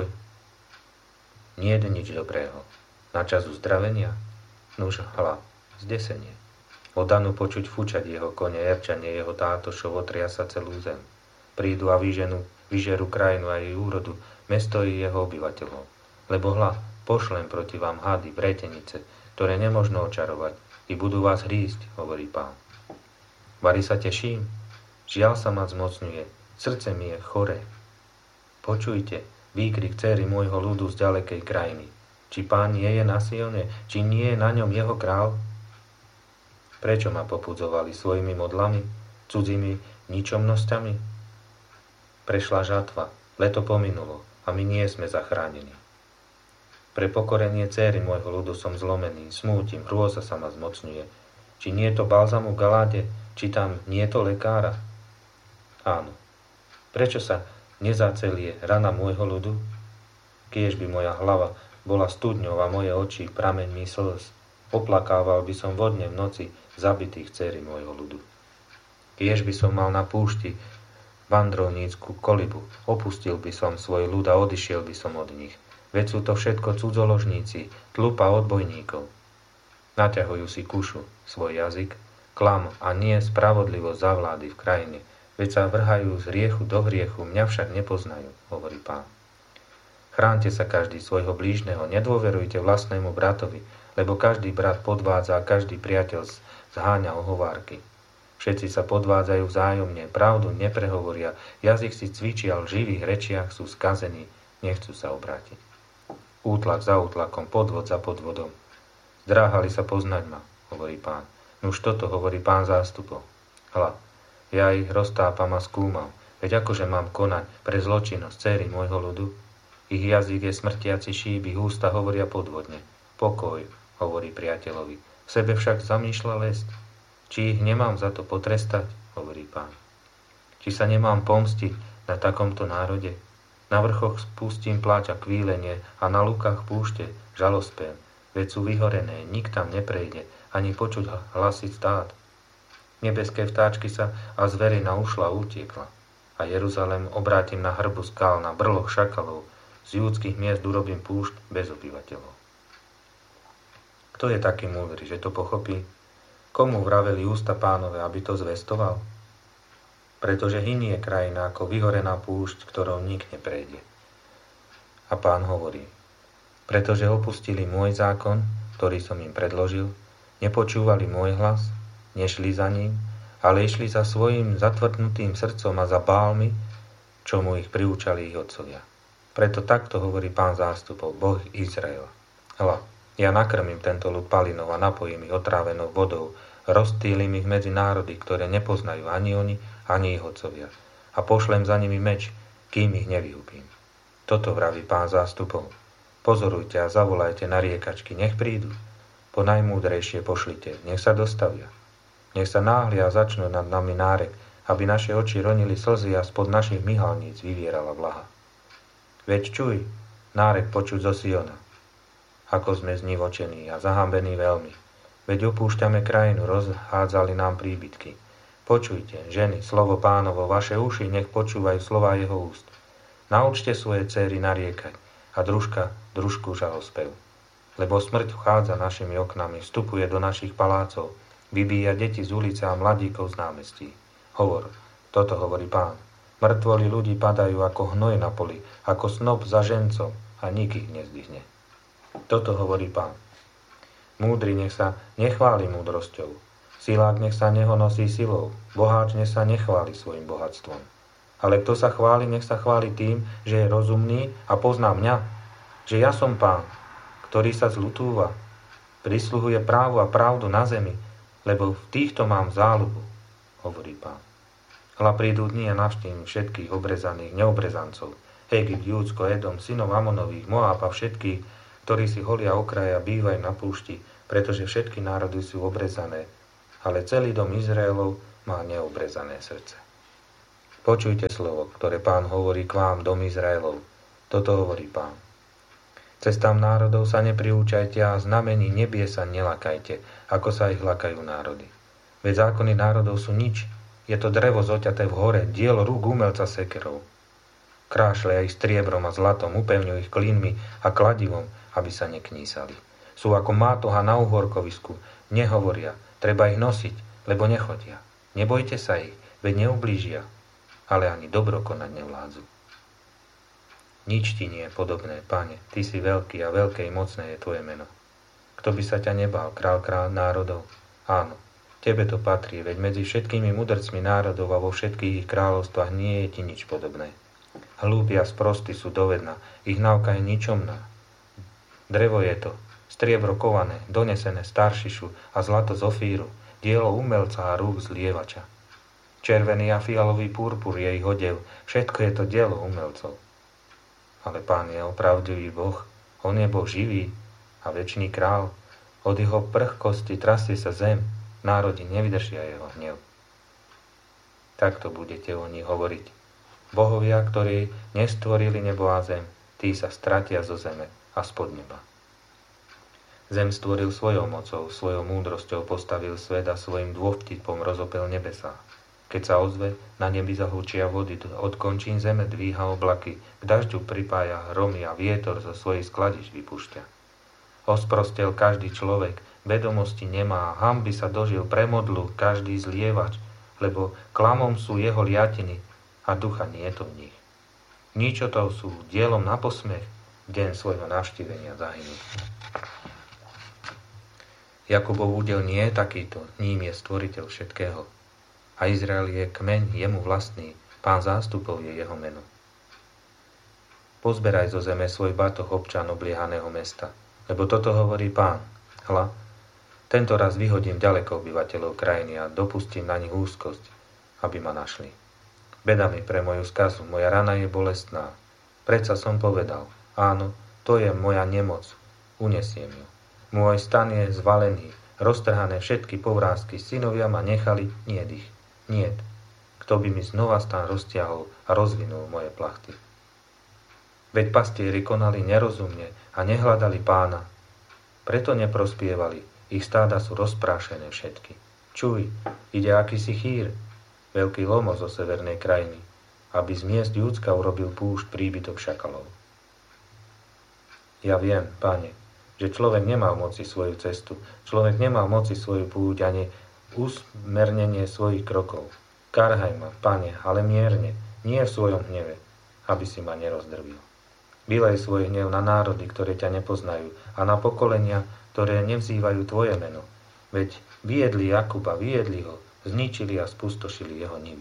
Nie je nič dobrého. Na čas uzdravenia? Nuž hla, zdesenie. Odanu počuť fučať jeho kone, erčanie jeho tátošov, otria sa celú zem. Prídu a vyžerú krajinu a jej úrodu, mesto i jeho obyvateľov. Lebo hla, pošlem proti vám hady, vretenice, ktoré nemožno očarovať, i budú vás hrísť, hovorí Pán. Vari sa teším, žiaľ sa ma zmocňuje, srdce mi je choré. Počujte, výkrik dcéry môjho ľudu z ďalekej krajiny. Či Pán nie je na Sione, či nie je na ňom jeho král? Prečo ma popudzovali svojimi modlami, cudzými ničomnosťami? Prešla žatva, leto pominulo a my nie sme zachránení. Pre pokorenie dcéry môjho ľudu som zlomený, smútim, hrôza sa ma zmocňuje. Či nie je to balzamu v Galáde, či tam nie je to lekára? Áno. Prečo sa nezacelie rana môjho ľudu? Kiež by moja hlava bola studňou a moje oči prameňmi slz. Oplakával by som vodne v noci zabitých dcéry môjho ľudu. Kiež by som mal na púšti vandrovnícku kolibu, opustil by som svoj ľud a odišiel by som od nich. Veď sú to všetko cudzoložníci, tlupa odbojníkov. Naťahujú si kušu, svoj jazyk, klam a nie spravodlivosť zavlády v krajine, veď sa vrhajú z hriechu do hriechu, mňa však nepoznajú, hovorí Pán. Chránte sa každý svojho blížneho, nedôverujte vlastnému bratovi, lebo každý brat podvádza a každý priateľ zháňa ohovárky. Všetci sa podvádzajú vzájomne, pravdu neprehovoria, jazyk si cvičia, v živých rečiach sú skazení, nechcú sa obrátiť. Útlak za útlakom, podvod za podvodom. Zdráhali sa poznať ma, hovorí Pán. Nuž toto hovorí Pán zástupov. Hľa, ja ich roztápam a skúmam, veď akože mám konať pre zločinnosť dcéry môjho ľudu? Ich jazyk je smrtiaci šíp, ich ústa hovoria podvodne. Pokoj, hovorí priateľovi, v sebe však zamýšľa lesť. Či ich nemám za to potrestať, hovorí Pán. Či sa nemám pomstiť na takomto národe? Na vrchoch spustím pláč a kvílenie a na lukách púšte žalospev, veď sú vyhorené, nik tam neprejde, ani počuť hlasy stát. Nebeské vtáčky sa a zverina ušla utiekla. A Jeruzalém obrátim na hrbu skál, na brloch šakalov, z júdskych miest urobím púšť bez obyvateľov. Kto je taký múdry, že to pochopí? Komu vraveli ústa Pánove, aby to zvestoval? Pretože hynie krajina ako vyhorená púšť, ktorou nik neprejde. A Pán hovorí, pretože opustili môj zákon, ktorý som im predložil, nepočúvali môj hlas, nešli za ním, ale išli za svojim zatvrdnutým srdcom a za bálmi, čomu ich priúčali ich otcovia. Preto takto hovorí Pán zástupov, Boh Izraela. Hľa, ja nakrmím tento ľud palinou a napojím ich otrávenou vodou, rozptýlim ich medzi národy, ktoré nepoznajú ani oni, ani ich otcovia. A pošlem za nimi meč, kým ich nevyhubím. Toto vraví Pán zástupov. Pozorujte a zavolajte na riekačky, nech prídu. Po najmúdrejšie pošlite, nech sa dostavia. Nech sa náhlia a začnú nad nami nárek, aby naše oči ronili slzy a spod našich myhalníc vyvierala vlaha. Veď čuj, nárek počuť zo Siona, ako sme znivočení a zahambení veľmi. Veď opúšťame krajinu, rozhádzali nám príbytky. Počujte, ženy, slovo Pánovo, vaše uši nech počúvajú slova jeho úst. Naučte svoje dcéry nariekať a družku žalospev. Lebo smrť vchádza našimi oknami, vstupuje do našich palácov, vybíja deti z ulice a mladíkov z námestí. Hovor, toto hovorí Pán. Mŕtvoli ľudí padajú ako hnoj na poli, ako snop za žencom a nik ich nezdvihne. Toto hovorí Pán. Múdry nech sa nechváli múdrosťou, silák nech sa nehonosí silou, boháč nech sa nechváli svojim bohatstvom. Ale kto sa chváli, nech sa chváli tým, že je rozumný a pozná mňa, že ja som Pán, ktorý sa zľutúva, prisluhuje právu a pravdu na zemi, lebo v týchto mám záľubu, hovorí Pán. Hľa prídu dni a navštívim všetkých obrezaných neobrezancov, Egypt, Júdsko, Edom, synov Amonových, Moab a všetkých, ktorí si holia okraja, bývajú na púšti, pretože všetky národy sú obrezané, ale celý dom Izraelov má neobrezané srdce. Počujte slovo, ktoré Pán hovorí k vám, dom Izraelov. Toto hovorí Pán. Cestám národov sa nepriúčajte a znamení nebie sa nelakajte, ako sa ich lakajú národy. Veď zákony národov sú nič, je to drevo zoťaté v hore, dielo rúk umelca sekerov. Krášle ich striebrom a zlatom, upevňujú ich klínmi a kladivom, aby sa neknísali. Sú ako mátoha na uhorkovisku, nehovoria, treba ich nosiť, lebo nechodia. Nebojte sa ich, veď neublížia, ale ani dobro konať nevládzu. Nič ti nie je podobné, Pane, ty si veľký a veľké i mocné je tvoje meno. Kto by sa ťa nebál, král národov? Áno, tebe to patrí, veď medzi všetkými mudrcmi národov a vo všetkých ich kráľovstvách nie je ti nič podobné. Hlúpi a sprostí sú dovedná, ich náuka je ničomná. Drevo je to, striebro kované, donesené z Taršišu a zlato z Ofíru, dielo umelca a rúk zlievača. Červený a fialový purpur je ich odev, všetko je to dielo umelcov. Ale Pán je opravdivý Boh, on je Boh živý a večný král. Od jeho prchkosti trasie sa zem, národy nevydržia jeho hnev. Takto budete o nich hovoriť. Bohovia, ktorí nestvorili nebo a zem, tí sa stratia zo zeme a spod neba. Zem stvoril svojou mocou, svojou múdrosťou postavil svet a svojim dôvtipom rozopel nebesá. Keď sa ozve, na nebi zahučia vody, od končín zeme dvíha oblaky, k dažďu pripája hromy a vietor zo svojich skladiš vypúšťa. Osprostel každý človek, vedomosti nemá, hanby sa dožil premodlu každý zlievač, lebo klamom sú jeho liatiny a ducha nie je to v nich. Ničotou sú dielom na posmech, deň svojho navštívenia zahynú. Jakubov údel nie je takýto, ním je stvoriteľ všetkého. A Izrael je kmeň jemu vlastný, Pán zástupov je jeho meno. Pozberaj zo zeme svoj batoh, občan obliehaného mesta, lebo toto hovorí Pán. Hľa, tento raz vyhodím ďaleko obyvateľov krajiny a dopustím na nich úzkosť, aby ma našli. Beda mi pre moju skazu, moja rana je bolestná. Predsa som povedal, áno, to je moja nemoc, unesiem ju. Môj stan je zvalený, roztrhané všetky povrázky, synovia ma nechali, niet ich. Niet. Kto by mi znova stan roztiahol a rozvinul moje plachty. Veď pastieri konali nerozumne a nehľadali Pána. Preto neprospievali, ich stáda sú rozprášené všetky. Čuj, ide akýsi chýr, veľký lomo zo severnej krajiny, aby z miest Júdska urobil púšť príbytok šakalov. Ja viem, Pane, že človek nemá v moci svoju cestu, človek nemá v moci svoju púť ani usmernenie svojich krokov. Karhaj ma, Pane, ale mierne, nie v svojom hneve, aby si ma nerozdrvil. Vylej svoj hnev na národy, ktoré ťa nepoznajú, a na pokolenia, ktoré nevzývajú tvoje meno. Veď viedli Jakuba, viedli ho, zničili a spustošili jeho nivy.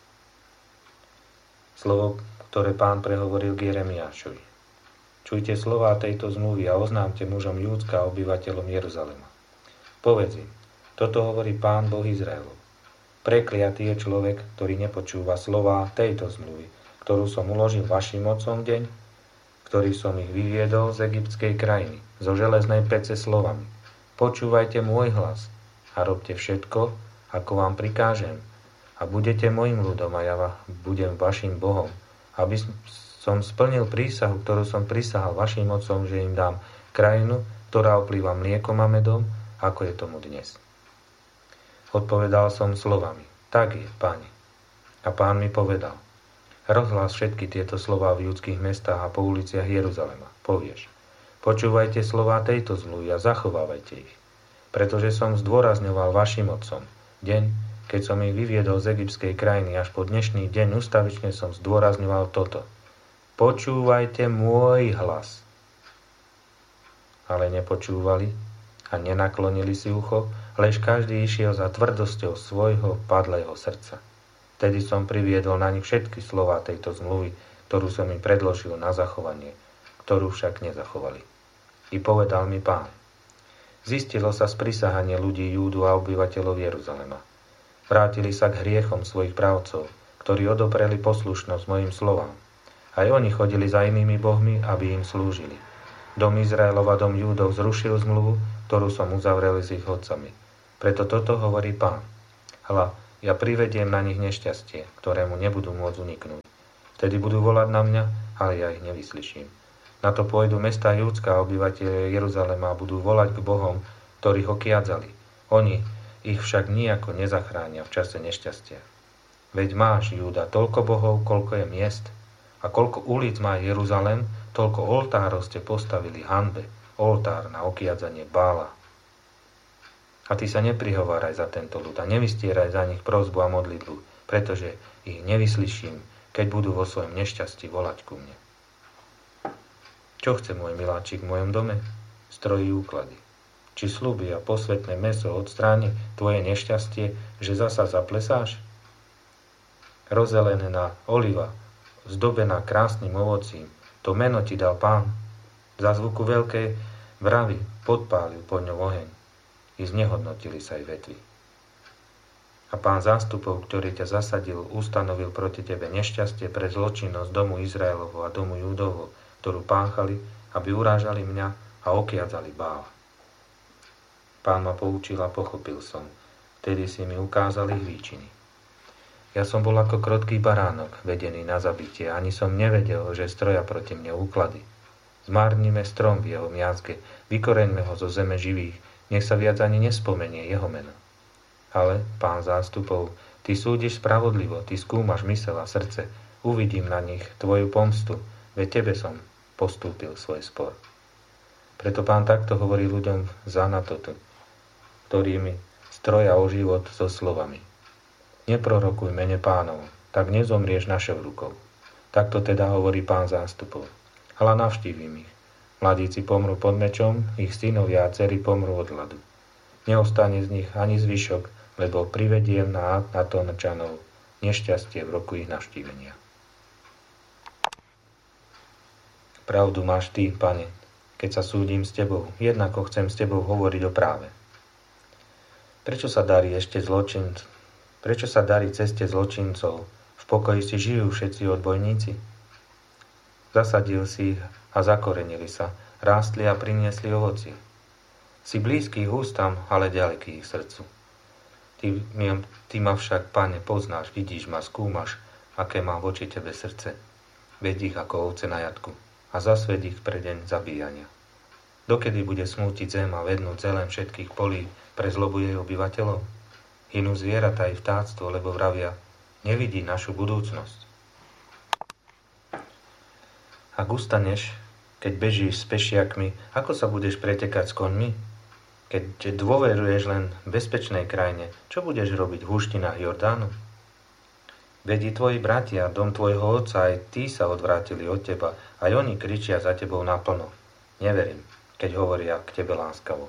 Slovo, ktoré Pán prehovoril k Jeremiášovi. Čujte slová tejto zmluvy a oznámte mužom Júdska a obyvateľom Jeruzalema. Povedz im, toto hovorí Pán Boh Izraelov. Prekliatý je človek, ktorý nepočúva slová tejto zmluvy, ktorú som uložil vašim otcom deň, ktorý som ich vyviedol z egyptskej krajiny, zo železnej pece slovami. Počúvajte môj hlas a robte všetko, ako vám prikážem, a budete mojim ľudom a ja budem vašim Bohom, aby som splnil prísahu, ktorú som prisahal vašim otcom, že im dám krajinu, ktorá oplýva mliekom a medom, ako je tomu dnes. Odpovedal som slovami, tak je, Pane. A Pán mi povedal, rozhlás všetky tieto slová v judských mestách a po uliciach Jeruzalema. Povieš, počúvajte slová tejto zmluvy a zachovávajte ich, pretože som zdôrazňoval vašim otcom, deň, keď som ich vyviedol z egyptskej krajiny, až po dnešný deň ustavične som zdôrazňoval toto. Počúvajte môj hlas. Ale nepočúvali a nenaklonili si ucho, lež každý išiel za tvrdosťou svojho padlého srdca. Vtedy som priviedol na nich všetky slová tejto zmluvy, ktorú som im predložil na zachovanie, ktorú však nezachovali. I povedal mi Pán, zistilo sa sprisahanie ľudí Júdu a obyvateľov Jeruzalema. Vrátili sa k hriechom svojich právcov, ktorí odopreli poslušnosť mojim slovám. Aj oni chodili za inými bohmi, aby im slúžili. Dom Izraelov a dom Júdov zrušil zmluvu, ktorú som uzavrel s ich otcami. Preto toto hovorí Pán. Hľa, ja privediem na nich nešťastie, ktorému nebudú môcť uniknúť. Vtedy budú volať na mňa, ale ja ich nevyslyším. Na to pôjdu mestá Júdska a obyvatelia Jeruzalema a budú volať k bohom, ktorých okiadzali. Oni ich však nijako nezachránia v čase nešťastia. Veď máš, Júda, toľko bohov, koľko je miest, a koľko ulic má Jeruzalem, toľko oltárov ste postavili hanbe, oltár na okiadzanie Bála. A ty sa neprihováraj za tento ľud a nevystieraj za nich prosbu a modlitbu, pretože ich nevyslyším, keď budú vo svojom nešťastí volať ku mne. Čo chce môj miláčik v mojom dome? Strojí úklady. Či sľuby a posvetné mäso odstráni tvoje nešťastie, že zasa zaplesáš? Rozelená oliva, zdobená krásnym ovocím, to meno ti dal Pán. Za zvuku veľkej vravy podpálil pod ňou oheň. I znehodnotili sa aj vetvy. A Pán zástupov, ktorý ťa zasadil, ustanovil proti tebe nešťastie pre zločinnosť domu Izraelovo a domu Júdovo, ktorú páchali, aby urážali mňa a okiadzali Bála. Pán ma poučil a pochopil som. Vtedy si mi ukázali ich výčiny. Ja som bol ako krotký baránok, vedený na zabitie, ani som nevedel, že stroja proti mne úklady. Zmárnime strom v jeho miazge, vykoreňme ho zo zeme živých, nech sa viac ani nespomenie jeho meno. Ale, Pán zástupov, ty súdiš spravodlivo, ty skúmaš mysel a srdce, uvidím na nich tvoju pomstu, veď tebe som postúpil svoj spor. Preto Pán takto hovorí ľuďom z Anatotu, ktorými stroja o život so slovami. Neprorokuj mene Pánov, tak nezomrieš našou rukou. Takto teda hovorí Pán zástupov. Hľa navštívim ich. Mladíci pomrú pod mečom, ich synovia a dcery pomrú od hladu. Neostane z nich ani zvyšok, lebo privediem na Anatóčanov nešťastie v roku ich navštívenia. Pravdu máš ty, Pane, keď sa súdim s tebou, jednako chcem s tebou hovoriť o práve. Prečo sa darí ceste zločincov? V pokoji si žijú všetci odbojníci? Zasadil si ich a zakorenili sa, rástli a priniesli ovocie. Si blízky ich ústam, ale ďaleký ich srdcu. Ty ma však, Pane, poznáš, vidíš ma, skúmaš, aké mám voči tebe srdce. Ved ich ako ovce na jatku a zasved ich pre deň zabíjania. Dokedy bude smútiť zem a vednúť zelen všetkých polí pre zlobu jej obyvateľov? Hynú zvieratá i vtáctvo, lebo vravia, nevidí našu budúcnosť. Ak ustaneš, keď bežíš s pešiakmi, ako sa budeš pretekať s koňmi? Keď dôveruješ len bezpečnej krajine, čo budeš robiť v húštinách Jordánu? Veď tvoji bratia, dom tvojho otca, aj tí sa odvrátili od teba, aj oni kričia za tebou naplno. Neverím, keď hovoria k tebe láskavo.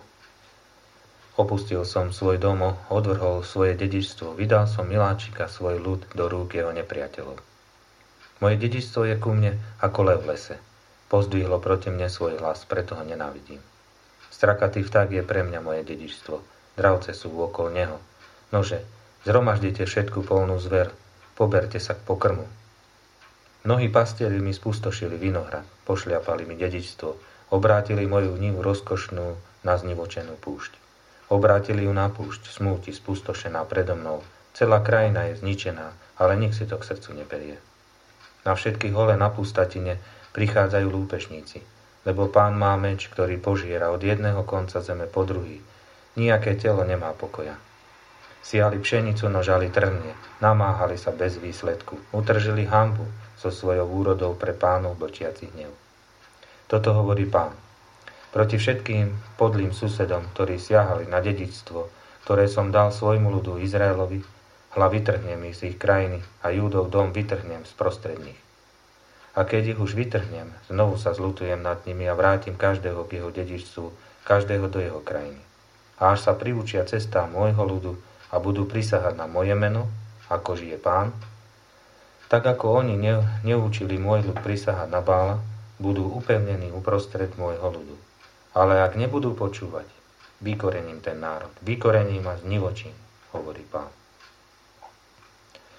Opustil som svoj dom, odvrhol svoje dedičstvo, vydal som miláčika svoj ľud do rúk jeho nepriateľov. Moje dedičstvo je ku mne ako lev v lese. Pozdvihlo proti mne svoj hlas, preto ho nenávidím. Strakatý vták je pre mňa moje dedičstvo, dravce sú okolo neho. Nože, zhromaždite všetku polnú zver, poberte sa k pokrmu. Mnohí pastieri mi spustošili vinohrad, pošliapali mi dedičstvo, obrátili moju nivu rozkošnú na znivočenú púšť. Obrátili ju na púšť, smúti, spustošená predo mnou. Celá krajina je zničená, ale nik si to k srdcu neberie. Na všetky hole na pustatine prichádzajú lúpešníci, lebo Pán má meč, ktorý požiera od jedného konca zeme po druhý. Nijaké telo nemá pokoja. Siali pšenicu, no žali trnie, namáhali sa bez výsledku, utržili hanbu so svojou úrodou pre Pánov blčiaci hnev. Toto hovorí Pán. Proti všetkým podlým susedom, ktorí siahali na dedičstvo, ktoré som dal svojmu ľudu Izraelovi, hľa vytrhnem ich z ich krajiny a Júdov dom vytrhnem z prostredných. A keď ich už vytrhnem, znovu sa zľutujem nad nimi a vrátim každého k jeho dedičstvu, každého do jeho krajiny. A až sa priučia cestá môjho ľudu a budú prisahať na moje meno, ako žije Pán, tak ako oni neučili môj ľud prisahať na Bála, budú upevnení uprostred môjho ľudu. Ale ak nebudú počúvať, vykorením ten národ, vykorením a znivočím, hovorí Pán.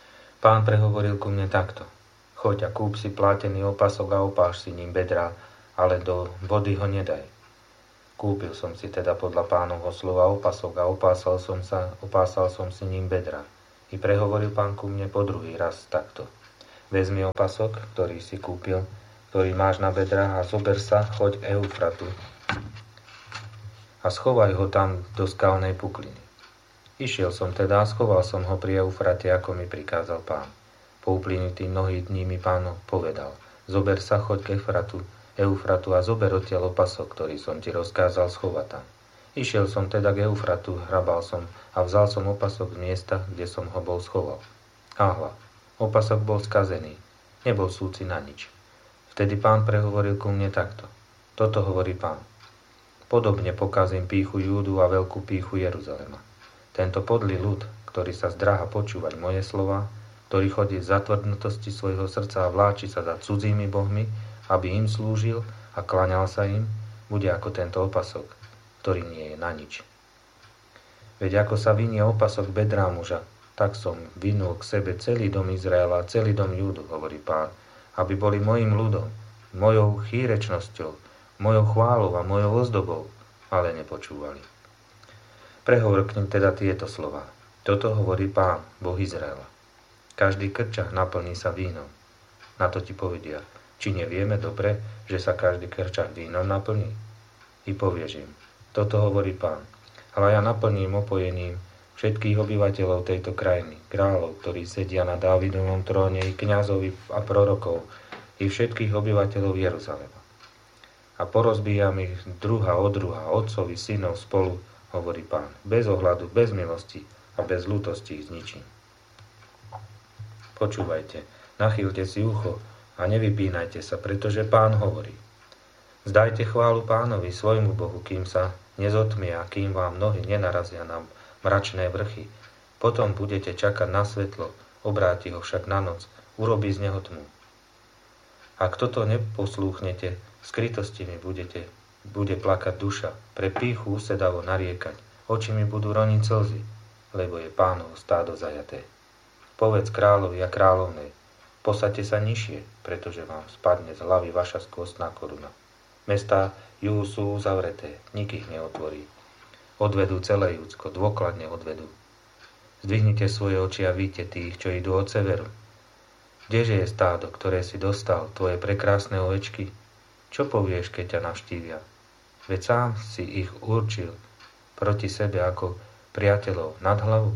Pán prehovoril ku mne takto. Choď a kúp si plátený opasok a opáš si ním bedrá ale do vody ho nedaj. Kúpil som si teda podľa Pánovho slova opasok a opásal som si ním bedra. I prehovoril Pán ku mne po druhý raz takto. Vezmi opasok, ktorý si kúpil, ktorý máš na bedrách a zober sa, choď k Eufratu a schovaj ho tam do skalnej pukliny. Išiel som teda a schoval som ho pri Eufrate, ako mi prikázal Pán. Po uplynutí mnohých dní mi Pán povedal, zober sa, choď k Eufratu a zober odtiaľ opasok, ktorý som ti rozkázal schovať tam. Išiel som teda k Eufratu, hrabal som a vzal som opasok z miesta, kde som ho bol schoval. A hľa, opasok bol skazený, nebol súci na nič. Vtedy Pán prehovoril ku mne takto. Toto hovorí Pán. Podobne pokazím pýchu Júdu a veľkú pýchu Jeruzalema. Tento podlý ľud, ktorý sa zdráha počúvať moje slova, ktorý chodí v zatvrdnutosti svojho srdca a vláči sa za cudzími bohmi, aby im slúžil a klaňal sa im, bude ako tento opasok, ktorý nie je na nič. Veď ako sa vinie opasok bedrá muža, tak som vinul k sebe celý dom Izraela a celý dom Júdu, hovorí Pán, aby boli mojím ľudom, mojou chýrečnosťou, mojou chválou a mojou ozdobou, ale nepočúvali. Prehovor k nim teda tieto slová. Toto hovorí Pán, Boh Izraela. Každý krčach naplní sa vínom. Na to ti povedia, či nevieme dobre, že sa každý krčach vínom naplní? I povieš im, toto hovorí Pán. Ale ja naplním opojením všetkých obyvateľov tejto krajiny, kráľov, ktorí sedia na Dávidovom tróne, i kňazov a prorokov, i všetkých obyvateľov Jeruzalema. A porozbíjam ich druha od druha, otcovi, synov spolu, hovorí Pán. Bez ohľadu, bez milosti a bez ľútosti ich zničím. Počúvajte, nachýlte si ucho a nevypínajte sa, pretože Pán hovorí. Zdajte chválu Pánovi, svojmu Bohu, kým sa nezotmie a kým vám nohy nenarazia na mračné vrchy. Potom budete čakať na svetlo, obráti ho však na noc, urobí z neho tmu. Ak toto neposlúchnete, v skrytosti mi bude plakať duša, pre pýchu usedavo nariekať, oči mi budú roniť slzy, lebo je Pánovo stádo zajaté. Povedz kráľovi a kráľovnej, posaďte sa nižšie, pretože vám spadne z hlavy vaša skvostná koruna. Mestá Júdu sú uzavreté, nik ich neotvorí. Odvedú celé Júdsko, dôkladne odvedú. Zdvihnite svoje oči a vidíte tých, čo idú od severu. Kdeže je stádo, ktoré si dostal, tvoje prekrásne ovečky? Čo povieš, keď ťa navštívia? Veď sám si ich určil proti sebe ako priateľov nad hlavu.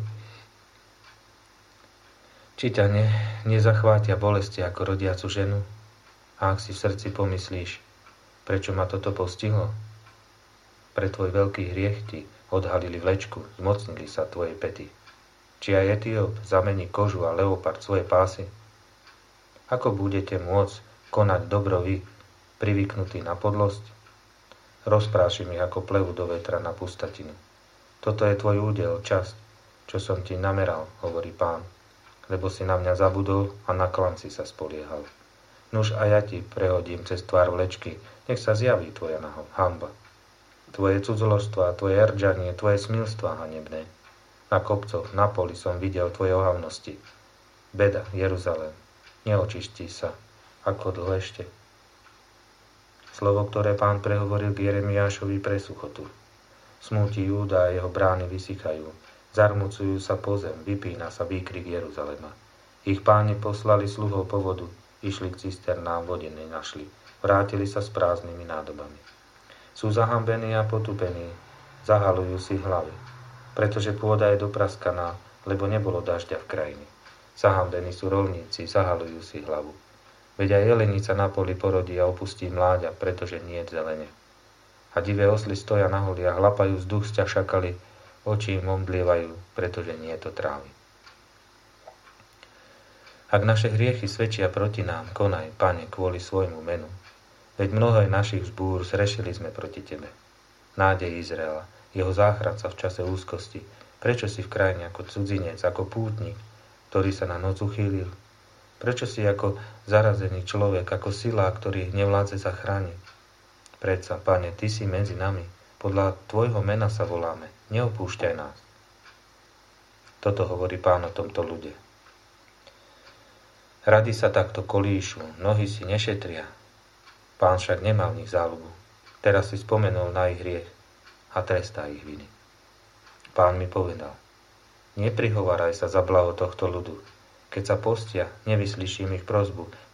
Či ťa nezachvátia bolesti ako rodiacu ženu? A ak si v srdci pomyslíš, prečo ma toto postihlo? Pre tvoj veľký hriech ti odhalili vlečku, zmocnili sa tvojej pety. Či aj Etióp zamení kožu a leopard svoje pásy? Ako budete môcť konať dobro vy, privyknutí na podlosť? Rozprášim ich ako plevu do vetra na pustatinu. Toto je tvoj údel, časť, čo som ti nameral, hovorí Pán, lebo si na mňa zabudol a na klanci sa spoliehal. Nuž a ja ti prehodím cez tvár vlečky, nech sa zjaví tvoja hanba. Tvoje cudzoložstva, tvoje erdžanie, tvoje smilstvá hanebné. Na kopcoch, na poli som videl tvoje ohavnosti. Beda, Jeruzalém, neočistí sa, ako dlho ešte. Slovo, ktoré Pán prehovoril k Jeremiášovi pre suchotu. Smúti Júda a jeho brány vysychajú, zarmucujú sa po zem, vypína sa výkrik Jeruzalema. Ich páni poslali sluhov po vodu, išli k cisternám, vody nenašli, vrátili sa s prázdnymi nádobami. Sú zahambení a potupení, zahalujú si hlavy, pretože pôda je dopraskaná, lebo nebolo dažďa v krajine. Zahambení sú rolníci, zahalujú si hlavu. Veď aj jelenica na poli porodí a opustí mláďa, pretože nie je zelene. A divé osly stoja na holi a hlapajú vzduch z ťah šakali, oči im omdlievajú, pretože nie je to trávy. Ak naše hriechy svedčia proti nám, konaj, Pane, kvôli svojmu menu. Veď mnohé našich vzbúr zrešili sme proti Tebe. Nádej Izraela, jeho záchranca v čase úzkosti, prečo si v krajine ako cudzinec, ako pútnik, ktorý sa na noc uchýlil? Prečo si ako zarazený človek, ako sila, ktorý nevládze zachrániť? Predsa, Pane, Ty si medzi nami, podľa Tvojho mena sa voláme, neopúšťaj nás. Toto hovorí Pán o tomto ľude. Rady sa takto kolíšu, nohy si nešetria. Pán však nemal v nich záľubu. Teraz si spomenul na ich hriech a trestá ich viny. Pán mi povedal, neprihováraj sa za blaho tohto ľudu. Keď sa postia, nevyslyším ich prosbu,